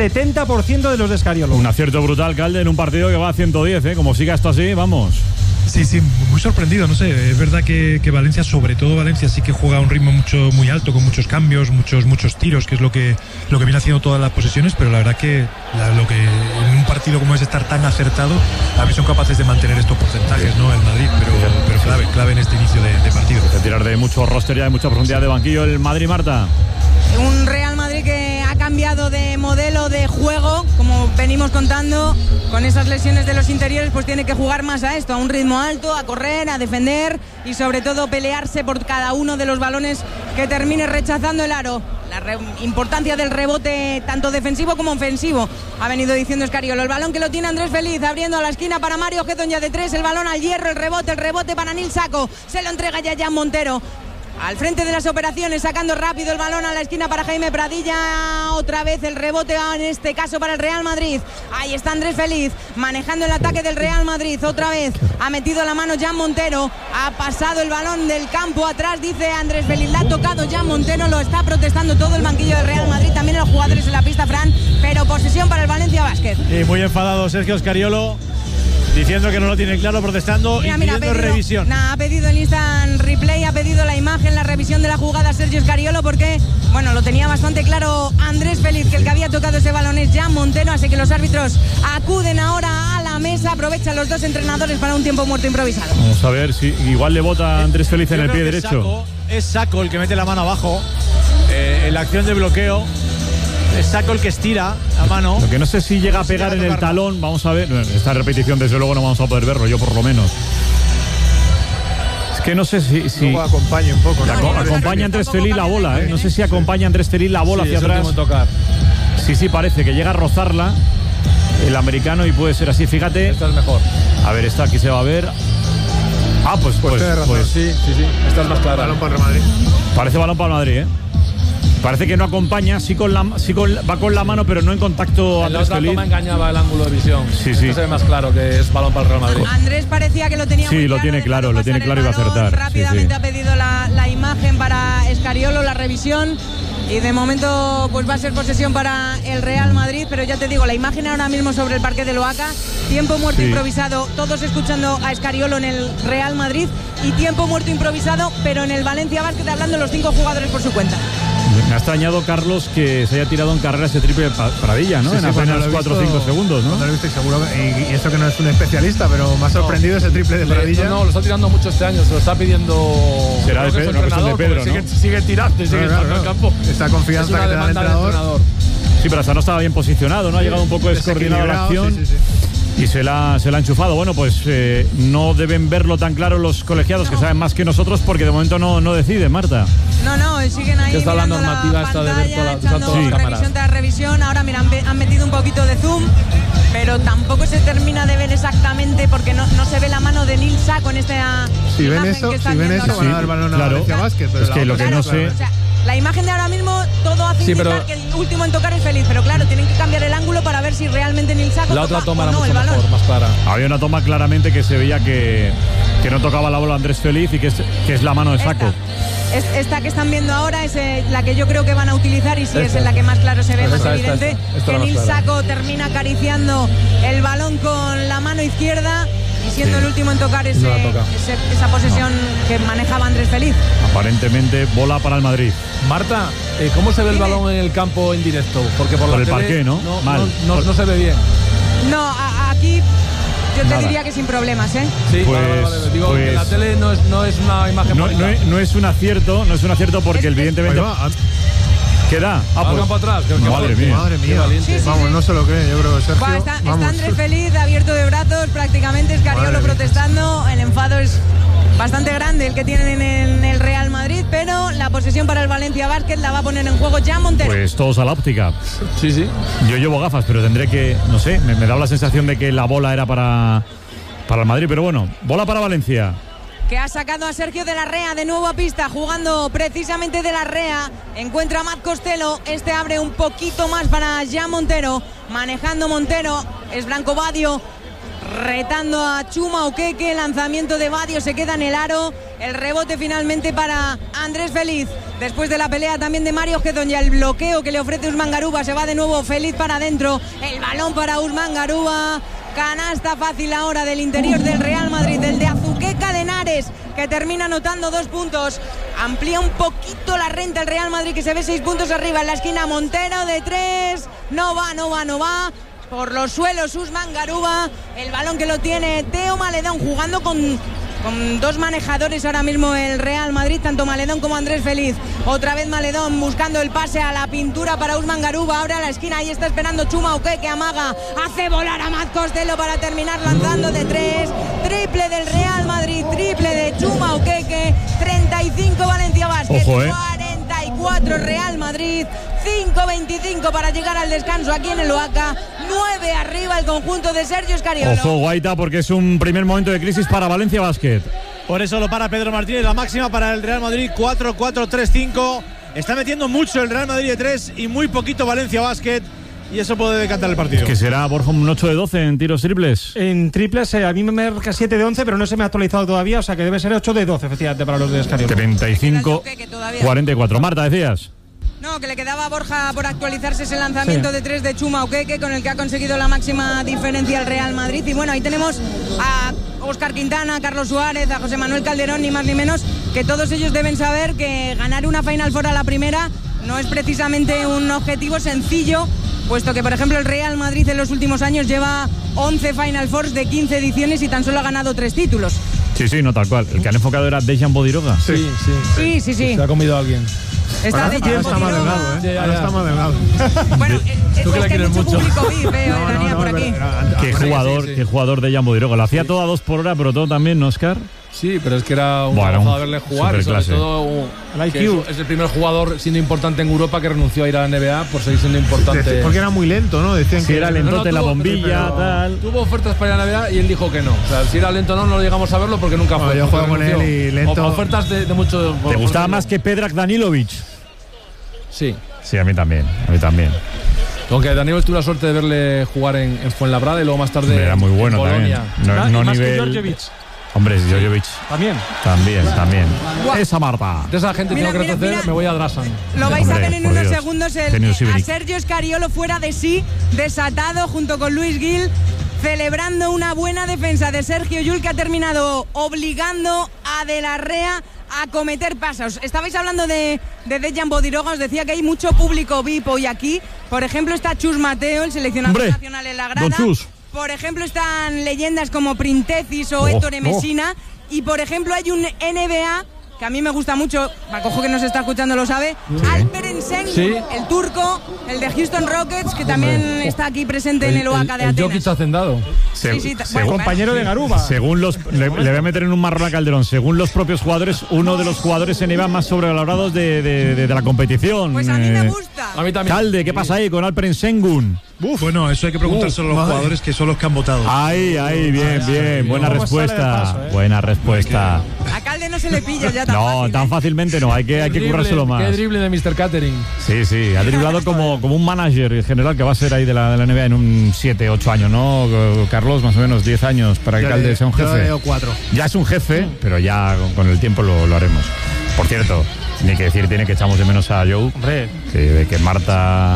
70% de los de Scariolo. Un acierto brutal, Calde, en un partido que va a 110, ¿eh? Como siga esto así, vamos. Sí, muy sorprendido, no sé, es verdad que Valencia, sobre todo Valencia, sí que juega a un ritmo muy alto, con muchos cambios, muchos tiros, que es lo que viene haciendo todas las posesiones, pero la verdad que lo que en un partido como es estar tan acertado, a ver, son capaces de mantener estos porcentajes, ¿no? El Madrid, pero clave en este inicio de partido. De tirar de mucho roster ya, de mucha profundidad de banquillo el Madrid, Marta. Un Real Madrid que ha cambiado de modelo de juego, como venimos contando, con esas lesiones de los interiores, pues tiene que jugar más a esto, a un ritmo alto, a correr, a defender y sobre todo pelearse por cada uno de los balones que termine rechazando el aro. La importancia del rebote tanto defensivo como ofensivo, ha venido diciendo Scariolo. El balón que lo tiene Andrés Feliz, abriendo a la esquina para Mario Gessoña de 3, el balón al hierro, el rebote para Nil Sacco, se lo entrega ya Jan Montero. Al frente de las operaciones, sacando rápido el balón a la esquina para Jaime Pradilla. Otra vez el rebote, en este caso para el Real Madrid. Ahí está Andrés Feliz, manejando el ataque del Real Madrid. Otra vez ha metido la mano Jan Montero. Ha pasado el balón del campo atrás, dice Andrés Feliz. La ha tocado Jan Montero, lo está protestando todo el banquillo del Real Madrid. También los jugadores en la pista, Fran. Pero posesión para el Valencia Basket. Y muy enfadado Sergio Scariolo, diciendo que no lo tiene claro, protestando y pidiendo revisión. Ha pedido el instant replay, ha pedido la imagen, la revisión de la jugada Sergio Scariolo, porque, bueno, lo tenía bastante claro Andrés Feliz, que el que había tocado ese balón es Jan Montero, así que los árbitros acuden ahora a la mesa, aprovechan los 2 entrenadores para un tiempo muerto improvisado. Vamos a ver si igual le bota a Andrés Feliz en el pie derecho. Es Sacco el que mete la mano abajo en la acción de bloqueo. Es Sacco el que estira la mano. Lo que no sé si llega a pegar en el talón. Vamos a ver. Esta repetición desde luego no vamos a poder verlo, yo por lo menos. Es que no sé si luego acompaña un poco, ¿no? Acompaña Andrés Feliz la bola, ¿eh? No sé si acompaña Andrés Feliz la bola hacia atrás. Tocar. Sí, parece que llega a rozarla el americano y puede ser así, fíjate. Esta es mejor. A ver, esta aquí se va a ver. Pues sí. Esta es más clara. Balón para el Madrid. Parece balón para el Madrid, ¿eh? Parece que no acompaña, va con la mano, pero no en contacto. En la otra toma engañaba el ángulo de visión. Sí. Se ve más claro que es balón para el Real Madrid. Andrés parecía que lo tenía muy claro. Lo tiene claro y va a acertar. Rápidamente ha pedido la imagen para Scariolo, la revisión. Y de momento pues va a ser posesión para el Real Madrid, pero ya te digo, la imagen ahora mismo sobre el parque del Oaca, tiempo muerto improvisado, todos escuchando a Scariolo en el Real Madrid, y tiempo muerto improvisado, pero en el Valencia Basket, hablando los 5 jugadores por su cuenta. Me ha extrañado, Carlos, que se haya tirado en carrera ese triple de Pradilla, ¿no? En apenas 4 o 5 segundos, ¿no? No lo he visto, seguro, y eso que no es un especialista, pero me ha sorprendido ese triple de Pradilla. No, lo está tirando mucho este año, se lo está pidiendo. Será de Pedro, ¿no? Sigue tirando y sigue estando en el campo. Esta confianza que te da el entrenador. Sí, pero hasta no estaba bien posicionado, ¿no? Ha llegado un poco descoordinado la acción. Sí. Y se la ha enchufado. Bueno, pues no deben verlo tan claro los colegiados, que saben más que nosotros, porque de momento no deciden, Marta. No, siguen ahí. Que está la mirando normativa esta de ver echando todas las cámaras. revisión tras revisión. Ahora, mira, han metido un poquito de zoom, pero tampoco se termina de ver exactamente, porque no se ve la mano de Nils Saco en esta Si ven imagen eso, que están van viendo a ahora. dar el balón a claro. Valencia Basket. Pero Es que lo que no sé... O sea, la imagen de ahora mismo todo hace indicar que el último en tocar es Feliz, pero claro, tienen que cambiar el ángulo para ver si realmente Nils Saco La otra toma era no, mucho el balón. mejor, más clara. Había una toma claramente que se veía que no tocaba la bola Andrés Feliz y que es la mano de Saco. Esta que están viendo ahora es la que yo creo que van a utilizar, y sí es en la que más claro se ve, más evidente, que Nils Saco termina acariciando el balón con la mano izquierda y siendo el último en tocar esa posesión que manejaba Andrés Feliz. Aparentemente bola para el Madrid. Marta, ¿cómo se ve el balón en el campo en directo? Porque por el tele parqué, ¿no? Mal. No se ve bien. No, aquí yo te diría que sin problemas, ¿eh? Sí, Pues, vale. Digo, que la tele no es una imagen bonita. No es un acierto porque evidentemente... ¿Qué da? Pues, campo atrás. Madre mía. Sí. Vamos, no se lo cree, yo creo que Sergio. Está Andrés Feliz abierto de brazos, prácticamente Escariolo protestando. El enfado es bastante grande el que tienen en el Real Madrid, pero la posesión para el Valencia Basket la va a poner en juego ya Montero. Pues todos a la óptica. Sí. Yo llevo gafas, pero tendré que, no sé, me da la sensación de que la bola era para el Madrid, pero bueno, bola para Valencia. Que ha sacado a Sergio de la Rea de nuevo a pista, jugando precisamente de la Rea. Encuentra a Matt Costello. Este abre un poquito más para Jean Montero. Manejando Montero. Es Branco Badio. Retando a Chuma Okeke. Lanzamiento de Badio. Se queda en el aro. El rebote finalmente para Andrés Feliz. Después de la pelea también de Mario Gedonja. El bloqueo que le ofrece Usman Garuba. Se va de nuevo Feliz para adentro. El balón para Usman Garuba. Canasta fácil ahora del interior del Real Madrid, del de Azuqueca de Henares, que termina anotando 2 puntos. Amplía un poquito la renta el Real Madrid, que se ve 6 puntos arriba en la esquina. Montero de 3, no va. Por los suelos Usman Garuba, el balón que lo tiene Teo Maledón, jugando con 2 manejadores ahora mismo el Real Madrid, tanto Maledón como Andrés Feliz. Otra vez Maledón buscando el pase a la pintura para Usman Garuba, ahora a la esquina, ahí está esperando Chuma Okeke, que amaga, hace volar a Matt Costello para terminar lanzando de 3. Triple del Real Madrid, triple de Chuma Okeke. 35 Valencia Basket, 44 Real Madrid, 5-25 para llegar al descanso aquí en el Oaca. 9 arriba el conjunto de Sergio Escariolo. Ojo, Guaita, porque es un primer momento de crisis para Valencia Basket. Por eso lo para Pedro Martínez, la máxima para el Real Madrid, 4-4-3-5. Está metiendo mucho el Real Madrid de 3 y muy poquito Valencia Basket. Y eso puede decantar el partido. Que será, Borja, un 8 de 12 en tiros triples. En triples, a mí me marca 7 de 11, pero no se me ha actualizado todavía, o sea que debe ser 8 de 12, efectivamente, para los de Escariolo. 35-44. Marta, decías. No, que le quedaba a Borja por actualizarse ese lanzamiento de 3 de Chuma Okeke, con el que ha conseguido la máxima diferencia el Real Madrid. Y bueno, ahí tenemos a Óscar Quintana, a Carlos Suárez, a José Manuel Calderón, ni más ni menos, que todos ellos deben saber que ganar una Final Four a la primera no es precisamente un objetivo sencillo, puesto que, por ejemplo, el Real Madrid en los últimos años lleva 11 Final Fours de 15 ediciones y tan solo ha ganado 3 títulos. Sí, no, tal cual. El que han enfocado era Dejan Bodiroga. Sí. Se ha comido a alguien. Está de ahora está más delgado, ¿eh? Ahora está más delgado. Bueno, es que hay mucho público VIP, Daniel, por aquí. Qué jugador de Jan Bodiroga. Lo hacía todo a 2 por hora, pero todo también, ¿no, Oscar? Sí, pero es que era un trabajo verle jugar y sobre todo es el primer jugador siendo importante en Europa que renunció a ir a la NBA por seguir siendo importante. Porque era muy lento, ¿no? Decían que era lentote la bombilla, tal. Tuvo ofertas para ir a la NBA y él dijo que no. O sea, si era lento no llegamos a verlo porque nunca fue. Yo juego con él y lento. Ofertas de mucho. ¿Te gustaba más que Predrag Danilovic? Sí. Sí, a mí también. Aunque Daniel tuvo la suerte de verle jugar en Fuenlabrada y luego más tarde era muy bueno en Bolonia. También. No más nivel... que Djordjevic. Hombre, Djordjevic. También. Esa Marta. De esa gente tengo que reconocer, me voy a Drasan. Lo vais a ver en unos segundos a Sergio Escariolo fuera de sí, desatado junto con Luis Gil, celebrando una buena defensa de Sergio Llull, que ha terminado obligando a De la Rea a cometer pasos. Estabais hablando de Dejan Bodiroga, os decía que hay mucho público VIP hoy aquí. Por ejemplo, está Chus Mateo, el seleccionador nacional en la grada. Por ejemplo, están leyendas como Printecis o Héctor Messina. Y por ejemplo, hay un NBA que a mí me gusta mucho, Pacojo que nos está escuchando lo sabe, Alperen Sengun, Sí. el turco, el de Houston Rockets, que también está aquí presente en el Oaca de El Atenas. Jokic hacendado. Compañero de Garuba. Según los, le voy a meter en un marrón a Calderón. Según los propios jugadores, uno de los jugadores NBA más sobrevalorados de la competición. Pues a mí me gusta. A mí también. Calde, ¿qué pasa ahí con Alperen Sengun? Bueno, eso hay que preguntárselo a los jugadores, que son los que han votado. Ahí, bien. Buena ¿Cómo sale del respuesta. paso, Buena respuesta. A Calde no se le pilla ya tan No, fácil, tan fácilmente no. Hay que currárselo más. Qué drible de Mr. Catering. Sí. Ha driblado como un manager en general que va a ser ahí de la NBA en un 7, 8 años, ¿no? Carlos, más o menos 10 años para que Calde sea un Yo jefe. leo 4. Ya es un jefe, pero ya con el tiempo lo haremos. Por cierto, ni que decir tiene que echamos de menos a Joe. Hombre, Que Marta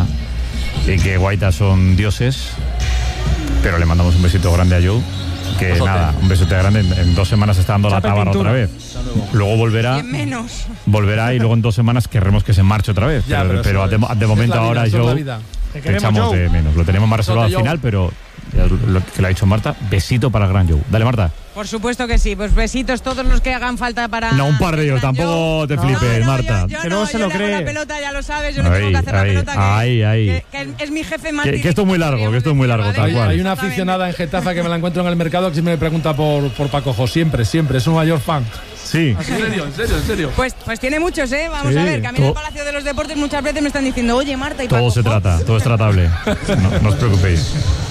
y que Guaita son dioses, pero le mandamos un besito grande a Joe. Que Besote. nada, un besote grande. En 2 semanas está dando la Chape tábara pintura. otra vez. Luego volverá. y en menos. Volverá y luego en 2 semanas querramos que se marche otra vez. Ya, pero eso de momento es la vida, ahora eso es la Joe vida. Te te queremos, echamos Joe. de menos. Lo tenemos más reservado al Besote, final, Joe. pero ya lo que le ha dicho Marta, besito para el gran Joe. Dale, Marta. Por supuesto que sí, pues besitos todos los que hagan falta para... No, un par de ellos, Gran tampoco Joe. te flipes, Marta. Yo Que luego se lo le hago cree. la pelota, ya lo sabes, yo le tengo que hacer la Ahí, pelota ahí. que es mi jefe más Que directo, esto es muy largo, que esto es muy largo, ¿vale? tal cual. Hay una aficionada en Getafe que me la encuentro en el mercado que siempre me pregunta por Pacojo. Siempre. Es su mayor fan. Sí. En serio. Pues tiene muchos, Vamos Sí, a ver, que a mí en el todo- Palacio de los Deportes muchas veces me están diciendo, oye, Marta, y Todo Paco, se trata, todo es tratable. No os preocupéis.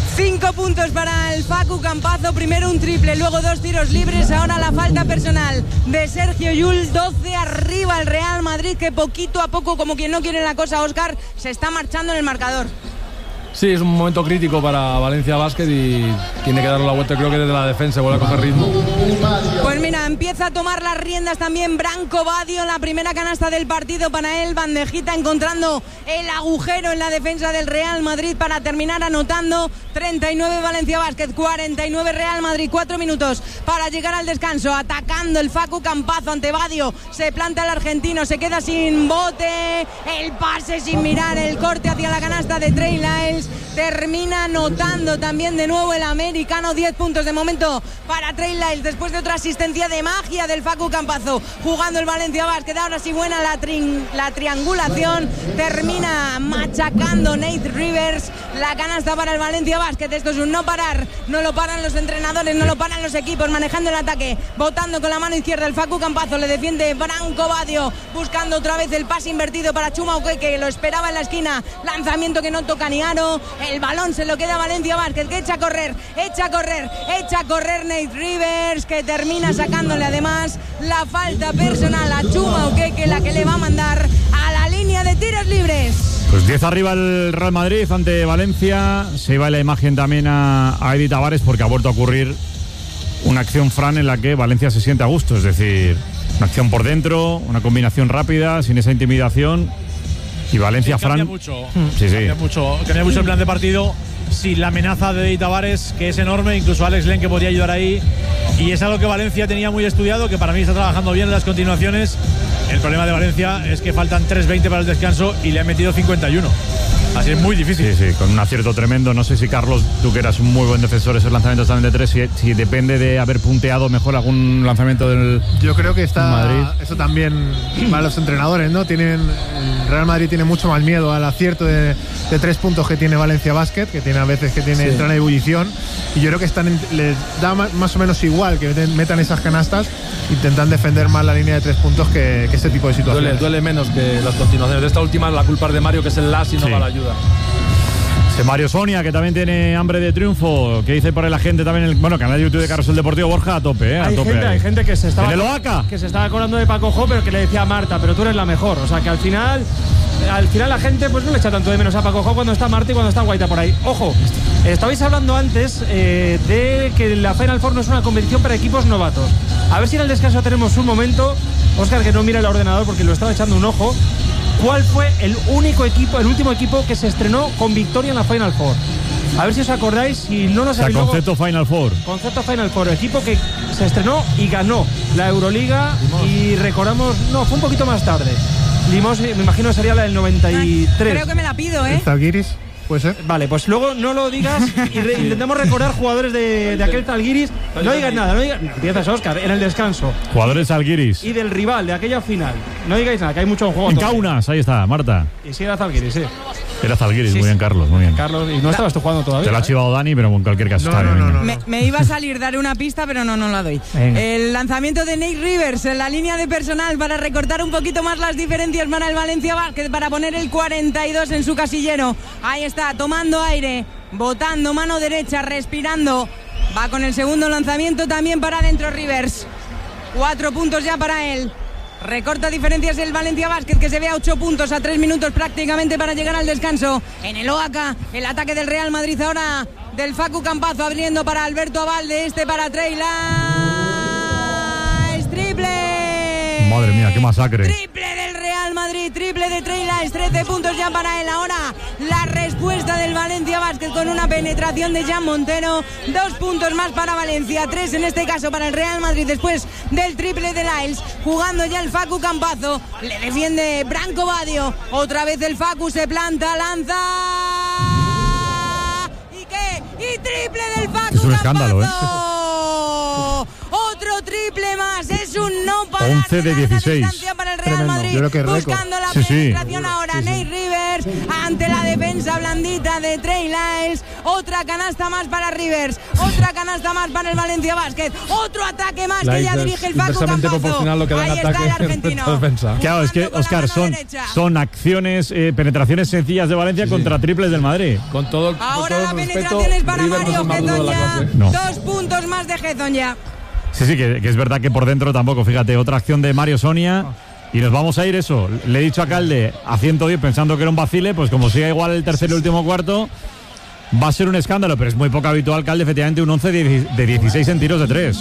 5 puntos para el Facu Campazo, primero un triple, luego 2 tiros libres, ahora la falta personal de Sergio Llull, 12 arriba el Real Madrid, que poquito a poco, como quien no quiere la cosa, Óscar, se está marchando en el marcador. Sí, es un momento crítico para Valencia Basket y tiene que darle la vuelta, creo que desde la defensa vuelve a coger ritmo. Pues mira, empieza a tomar las riendas también Branco Badio, la primera canasta del partido para él, bandejita encontrando el agujero en la defensa del Real Madrid para terminar anotando. 39 Valencia Basket, 49 Real Madrid, 4 minutos para llegar al descanso, atacando el Facu Campazo ante Badio, se planta el argentino, se queda sin bote, el pase sin mirar, el corte hacia la canasta de Trey Lyles, termina anotando también de nuevo el americano, 10 puntos de momento para Trey Lyles después de otra asistencia de magia del Facu Campazo, jugando el Valencia Basket. Ahora sí buena la triangulación, termina machacando Nate Rivers, la canasta para el Valencia Basket. Esto es un no parar, no lo paran los entrenadores, no lo paran los equipos, manejando el ataque, botando con la mano izquierda el Facu Campazo, le defiende Branco Badio, buscando otra vez el pase invertido para Chuma Okeke, que lo esperaba en la esquina, lanzamiento que no toca ni aro, el balón se lo queda Valencia Basket, que echa a correr Nate Rivers, que termina sacándole además la falta personal a Chuma Okeke, la que le va a mandar a la línea de tiros libres. Pues 10 arriba el Real Madrid ante Valencia. Se iba la imagen también a Eddie Tavares porque ha vuelto a ocurrir una acción, Fran, en la que Valencia se siente a gusto. Es decir, una acción por dentro, una combinación rápida, sin esa intimidación. Y Valencia, Cambia Fran. mucho. Sí. Cambia mucho el plan de partido. Sí, la amenaza de Eddie Tavares, que es enorme, incluso Alex Len, que podría ayudar ahí. Y es algo que Valencia tenía muy estudiado, que para mí está trabajando bien en las continuaciones. El problema de Valencia es que faltan 3:20 para el descanso y le han metido 51. Así es muy difícil. Sí, con un acierto tremendo. No sé si, Carlos, tú que eras un muy buen defensor, esos lanzamientos también de 3, si depende de haber punteado mejor algún lanzamiento del Yo creo que está Madrid. eso también para los entrenadores, ¿no? El Real Madrid tiene mucho más miedo al acierto de 3 puntos que tiene Valencia Basket, que tiene a veces entra en ebullición, y yo creo que les da más o menos igual que metan esas canastas, intentan defender más la línea de 3 puntos que ese tipo de situaciones. Duele menos que las continuaciones. De esta última la culpa es de Mario, que es el las y no va la ayuda. Mario Sonia, que también tiene hambre de triunfo. ¿Qué dice por ahí la gente también? Canal de YouTube de Carrusel Deportivo, Borja, a tope, a tope. Hay gente que se estaba ¿En el Oaca? que se estaba acordando de Pacojo, pero que le decía a Marta, pero tú eres la mejor. O sea que al final la gente pues no le echa tanto de menos a Pacojo cuando está Marta y cuando está Guaita por ahí. Ojo, estabais hablando antes de que la Final Four no es una competición para equipos novatos. A ver si en el descanso tenemos un momento, Óscar, que no mira el ordenador porque lo estaba echando un ojo. ¿Cuál fue el último equipo que se estrenó con victoria en la Final Four? A ver si os acordáis, si no nos sabéis. Concepto Final Four. Concepto Final Four, equipo que se estrenó y ganó la Euroliga. Limos. Y recordamos, no, fue un poquito más tarde. Limos, me imagino que sería la del 93. Creo que me la pido, ¿El Zalgiris? Puede ser. Vale, pues luego no lo digas y intentamos recordar jugadores de aquel Zalgiris. No digas nada, no digas. Empiezas, Óscar, en el descanso. Jugadores Zalgiris. Y del rival, de aquella final. No digáis nada, que hay mucho en juego. En Kaunas, ahí está, Marta. Y sí, era Zalgiris, sí. Era Zalgiris, muy bien, Carlos, muy bien. Carlos, y no estabas tú jugando todavía. Te lo ha chivado Dani, pero en cualquier caso está bien. Me iba a salir dar una pista, pero no la doy. Venga. El lanzamiento de Nate Rivers en la línea de personal para recortar un poquito más las diferencias para el Valencia Basket, para poner el 42 en su casillero. Ahí está, tomando aire, botando mano derecha, respirando. Va con el segundo lanzamiento también para adentro Rivers. 4 puntos ya para él. Recorta diferencias el Valencia Basket, que se ve a 8 puntos a 3 minutos prácticamente para llegar al descanso. En el OAK, el ataque del Real Madrid ahora del Facu Campazo, abriendo para Alberto Abalde, para Trey Lyles. Triple. Madre mía, qué masacre. Triple del Real Madrid, triple de Trey Lyles, 13 puntos ya para él. Ahora la respuesta del Valencia Basket con una penetración de Jan Montero. 2 puntos más para Valencia, 3 en este caso para el Real Madrid después del triple de Lyles. Jugando ya el Facu Campazo, le defiende Branco Badio. Otra vez el Facu se planta, lanza. ¿Y qué? Y triple del Facu. Es un escándalo, Otro triple más, es un no para 11 de 16. para el Real Madrid. Yo creo que es buscando la penetración ahora. Nate Rivers ante la defensa blandita de Trey Lyles. Otra canasta más para Rivers, otra canasta más para el Valencia Basket, otro ataque más que ya dirige el Facu Campazo. Ahí está el argentino. Claro, es que, Óscar, son acciones, penetraciones sencillas de Valencia contra triples del Madrid. Con todo el, ahora con todo la el penetración respeto, es para Rivers Mario no es el más duro de la Hezonja. clase. No. 2 puntos más de Hezonja. Sí, que es verdad que por dentro tampoco. Fíjate, otra acción de Mario Sonia. Y nos vamos a ir eso. Le he dicho a Calde a 110 pensando que era un vacile, pues como siga igual el tercer y último cuarto, va a ser un escándalo, pero es muy poco habitual, Calde, efectivamente un 11 de 16 en tiros de 3.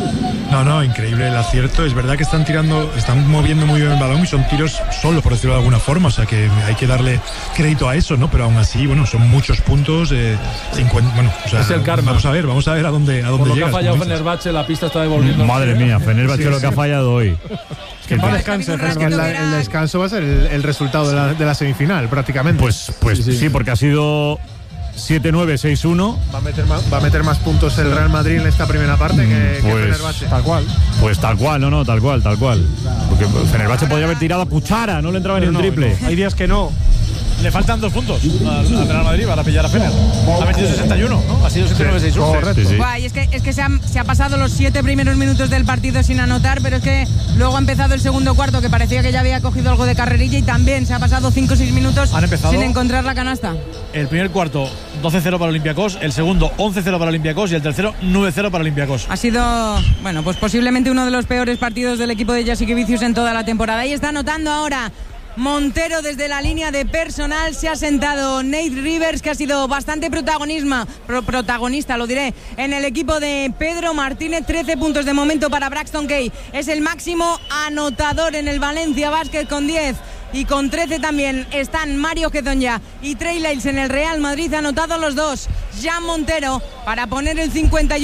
No, increíble el acierto. Es verdad que están moviendo muy bien el balón y son tiros solo, por decirlo de alguna forma. O sea que hay que darle crédito a eso, ¿no? Pero aún así, bueno, son muchos puntos. 50, bueno, o sea, es el karma. Vamos a ver a dónde Por lo que llegas, ha fallado como dices. Fenerbahce, la pista está devolviendo. Madre mía, Fenerbahce lo que ha fallado hoy. Es que para descanso, Es que el descanso va a ser el resultado de la semifinal, prácticamente. Pues sí, porque ha sido 7-9, 6-1. Va a meter más puntos el Real Madrid en esta primera parte que Fenerbahce. Tal cual. Pues tal cual, tal cual. Porque Fenerbahce podría haber tirado a cuchara, no le entraba ni un triple. Hay días que no. Le faltan 2 puntos al Real Madrid para pillar a Fener. Ha metido 61, ¿no? Ha sido 79-6-1. Correcto. Sí. Guay, es que se ha pasado los 7 primeros minutos del partido sin anotar, pero es que luego ha empezado el segundo cuarto, que parecía que ya había cogido algo de carrerilla, y también se ha pasado 5 o 6 minutos sin encontrar la canasta. El primer cuarto 12-0 para Olympiacos, el segundo 11-0 para Olympiacos y el tercero 9-0 para Olympiacos. Ha sido, pues posiblemente uno de los peores partidos del equipo de Jasikevičius en toda la temporada. Ahí está anotando ahora Montero desde la línea de personal. Se ha sentado Nate Rivers, que ha sido bastante protagonista, lo diré, en el equipo de Pedro Martínez. 13 puntos de momento para Braxton Kay. Es el máximo anotador en el Valencia Basket con 10. Y con 13 también están Mario Hezonja y Trey Lyles en el Real Madrid, anotados los dos. Jan Montero para poner el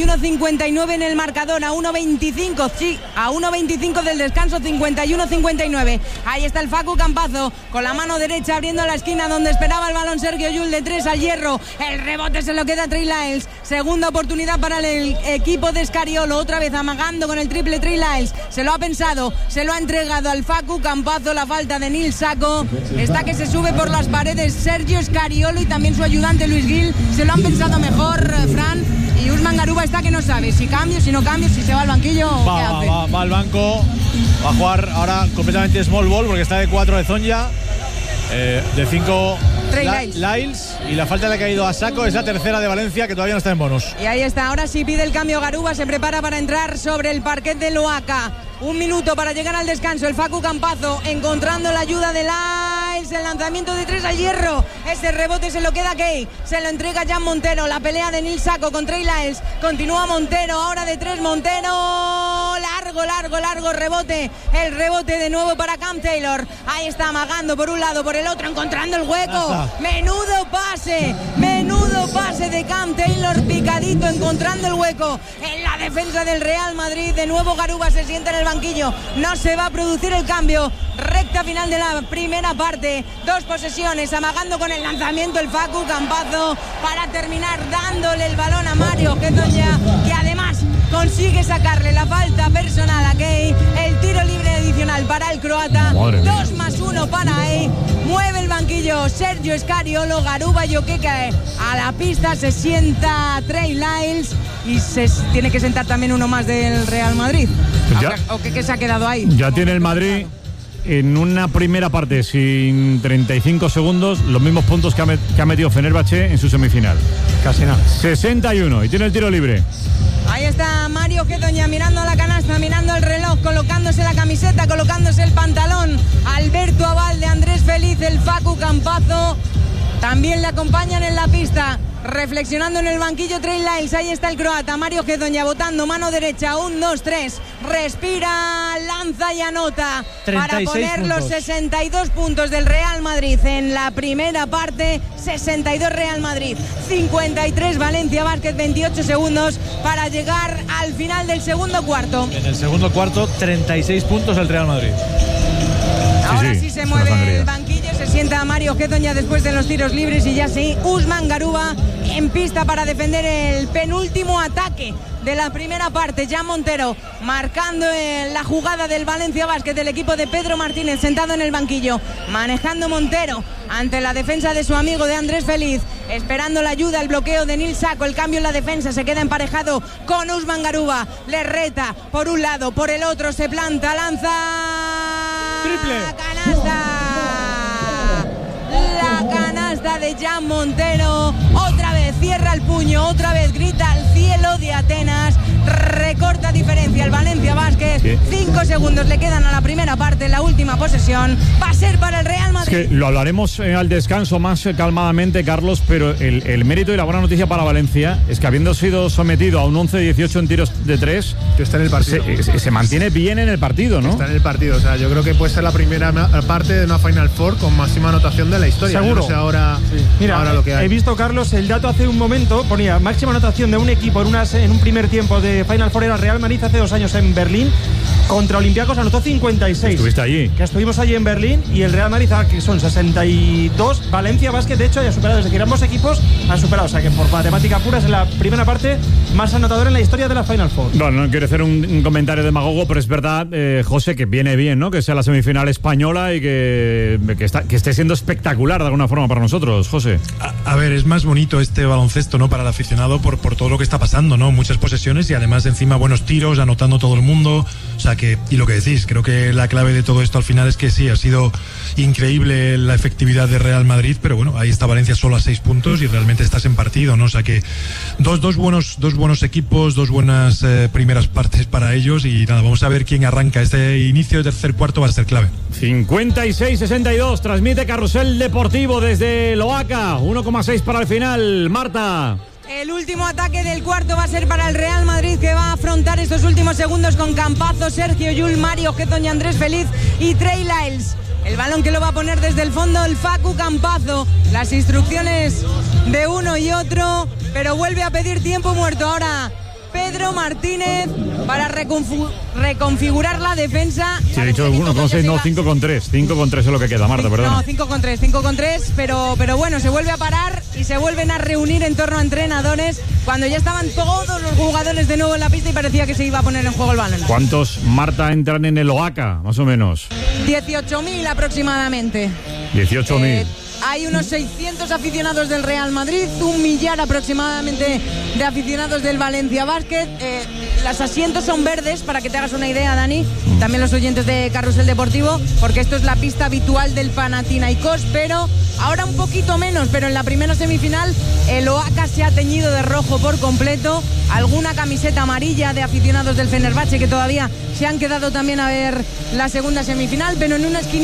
51-59 en el marcador, a 1.25, sí, a 1.25 del descanso, 51-59. Ahí está el Facu Campazo con la mano derecha abriendo la esquina donde esperaba el balón Sergio Llull, de 3 al hierro. El rebote se lo queda Trey Lyles. Segunda oportunidad para el equipo de Scariolo, otra vez amagando con el triple Trey Lyles. Se lo ha pensado, se lo ha entregado al Facu Campazo. La falta de Nils Saco está que se sube por las paredes Sergio Scariolo y también su ayudante Luis Gil. Se lo han pensado mejor, Fran, y Usman Garuba está que no sabe si cambio, si no cambio, si se va al banquillo o qué hace. Va al banco, va a jugar ahora completamente small ball porque está de 4 Hezonja, de 5 Lyles, y la falta le ha caído a Saco. Es la tercera de Valencia, que todavía no está en bonus. Y ahí está, ahora sí pide el cambio Garuba, se prepara para entrar sobre el parquet de Loaca. 1 minuto para llegar al descanso. El Facu Campazo encontrando la ayuda de Lyles. El lanzamiento de 3 al hierro. Ese rebote se lo queda Kay. Se lo entrega Jan Montero. La pelea de Nils Saco con Trey Lyles. Continúa Montero. Ahora de 3 Montero. Largo rebote. El rebote de nuevo para Cam Taylor. Ahí está amagando por un lado, por el otro, encontrando el hueco. Menudo pase de Cam Taylor, picadito, encontrando el hueco en la defensa del Real Madrid. De nuevo Garuba se sienta en el banquillo, no se va a producir el cambio. Recta final de la primera parte, 2 posesiones, amagando con el lanzamiento el Facu Campazo para terminar dándole el balón a Mario Hezonja, que además consigue sacarle la falta personal a Kei. El tiro libre adicional para el croata, 2+1 para Ei. Mueve el banquillo Sergio Scariolo. Garuba Joqueca a la pista, se sienta Trey Lyles y se tiene que sentar también uno más del Real Madrid. ¿O qué se ha quedado ahí? Ya tiene el Madrid en una primera parte sin 35 segundos los mismos puntos que ha metido Fenerbahce en su semifinal. Casi nada. 61 y tiene el tiro libre. Ahí está Mario Hezonja mirando a la canasta, mirando el reloj, colocándose la camiseta, colocándose el pantalón. Alberto Abalde, Andrés Feliz, el Facu Campazo también le acompañan en la pista. Reflexionando en el banquillo Trey Lyles, ahí está el croata, Mario Hezonja botando mano derecha, 1, 2, 3, respira, lanza y anota para poner los 62 puntos del Real Madrid en la primera parte. 62 Real Madrid, 53 Valencia Basket, 28 segundos para llegar al final del segundo cuarto. En el segundo cuarto, 36 puntos el Real Madrid. Ahora sí se mueve el banquillo, se sienta Mario Hezonja después de los tiros libres y ya sí, Usman Garuba en pista para defender el penúltimo ataque de la primera parte. Jan Montero marcando la jugada del Valencia Basket del equipo de Pedro Martínez, sentado en el banquillo, manejando Montero ante la defensa de su amigo de Andrés Feliz, esperando la ayuda, el bloqueo de Nil Saco, el cambio en la defensa, se queda emparejado con Usman Garuba, le reta por un lado, por el otro, se planta, lanza, triple, la canasta de Jan Montero, otra vez cierra el puño, otra vez grita al cielo de Atenas, recorta diferencia el Valencia Basket. 5 segundos le quedan a la primera parte, la última posesión va a ser para el Real Madrid. Es que lo hablaremos al descanso más calmadamente, Carlos, pero el mérito y la buena noticia para Valencia es que habiendo sido sometido a un 11-18 en tiros de 3, está en el partido. Se mantiene bien en el partido, ¿no? Está en el partido, o sea, yo creo que puede ser la primera parte de una Final Four con máxima anotación de la historia. Seguro. No sé ahora, sí. Mira, ahora lo que hay. He visto, Carlos, el dato hace un momento, ponía máxima anotación de un equipo en un primer tiempo de Final Four, era Real Madrid hace 2 años en Berlín. Contra Olympiacos anotó 56. Estuviste allí. Que estuvimos allí en Berlín y el Real Madrid, que son 62. Valencia Basket, de hecho, ya ha superado. Es decir, ambos equipos han superado. O sea que por matemática pura es en la primera parte más anotador en la historia de la Final Four. Bueno, no quiero hacer un comentario demagogo, pero es verdad, José, que viene bien, ¿no? Que sea la semifinal española y que esté siendo espectacular de alguna forma para nosotros, José. A ver, es más bonito este baloncesto, ¿no? Para el aficionado por todo lo que está pasando, ¿no? Muchas posesiones y además encima buenos tiros, anotando todo el mundo. O sea que, y lo que decís, creo que la clave de todo esto al final es que sí, ha sido increíble la efectividad de Real Madrid, pero bueno, ahí está Valencia solo a 6 puntos y realmente estás en partido, ¿no? O sea que dos buenos equipos, 2 buenas primeras partes para ellos y nada, vamos a ver quién arranca. Este inicio de tercer cuarto va a ser clave. 56-62, transmite Carrusel Deportivo desde Loaca, 1,6 para el final, Marta. El último ataque del cuarto va a ser para el Real Madrid, que va a afrontar estos últimos segundos con Campazo, Sergio Llull, Mario Hezonja, Andrés Feliz y Trey Lyles. El balón que lo va a poner desde el fondo el Facu Campazo. Las instrucciones de uno y otro, pero vuelve a pedir tiempo muerto ahora Pedro Martínez para reconfigurar la defensa. Sí, he dicho 1,6, no, 5,3. 5,3 es lo que queda, Marta, perdón. No, 5,3, pero bueno, se vuelve a parar y se vuelven a reunir en torno a entrenadores cuando ya estaban todos los jugadores de nuevo en la pista y parecía que se iba a poner en juego el balón. ¿Cuántos, Marta, entran en el Oaca, más o menos? 18.000 aproximadamente. 18.000. Hay unos 600 aficionados del Real Madrid, 1 millar aproximadamente de aficionados del Valencia Basket. Los asientos son verdes, para que te hagas una idea, Dani. También los oyentes de Carrusel Deportivo, porque esto es la pista habitual del Panathinaikos, pero ahora un poquito menos. Pero en la primera semifinal el Oaca se ha teñido de rojo por completo. Alguna camiseta amarilla de aficionados del Fenerbahce que todavía se han quedado también a ver la segunda semifinal, pero en una esquina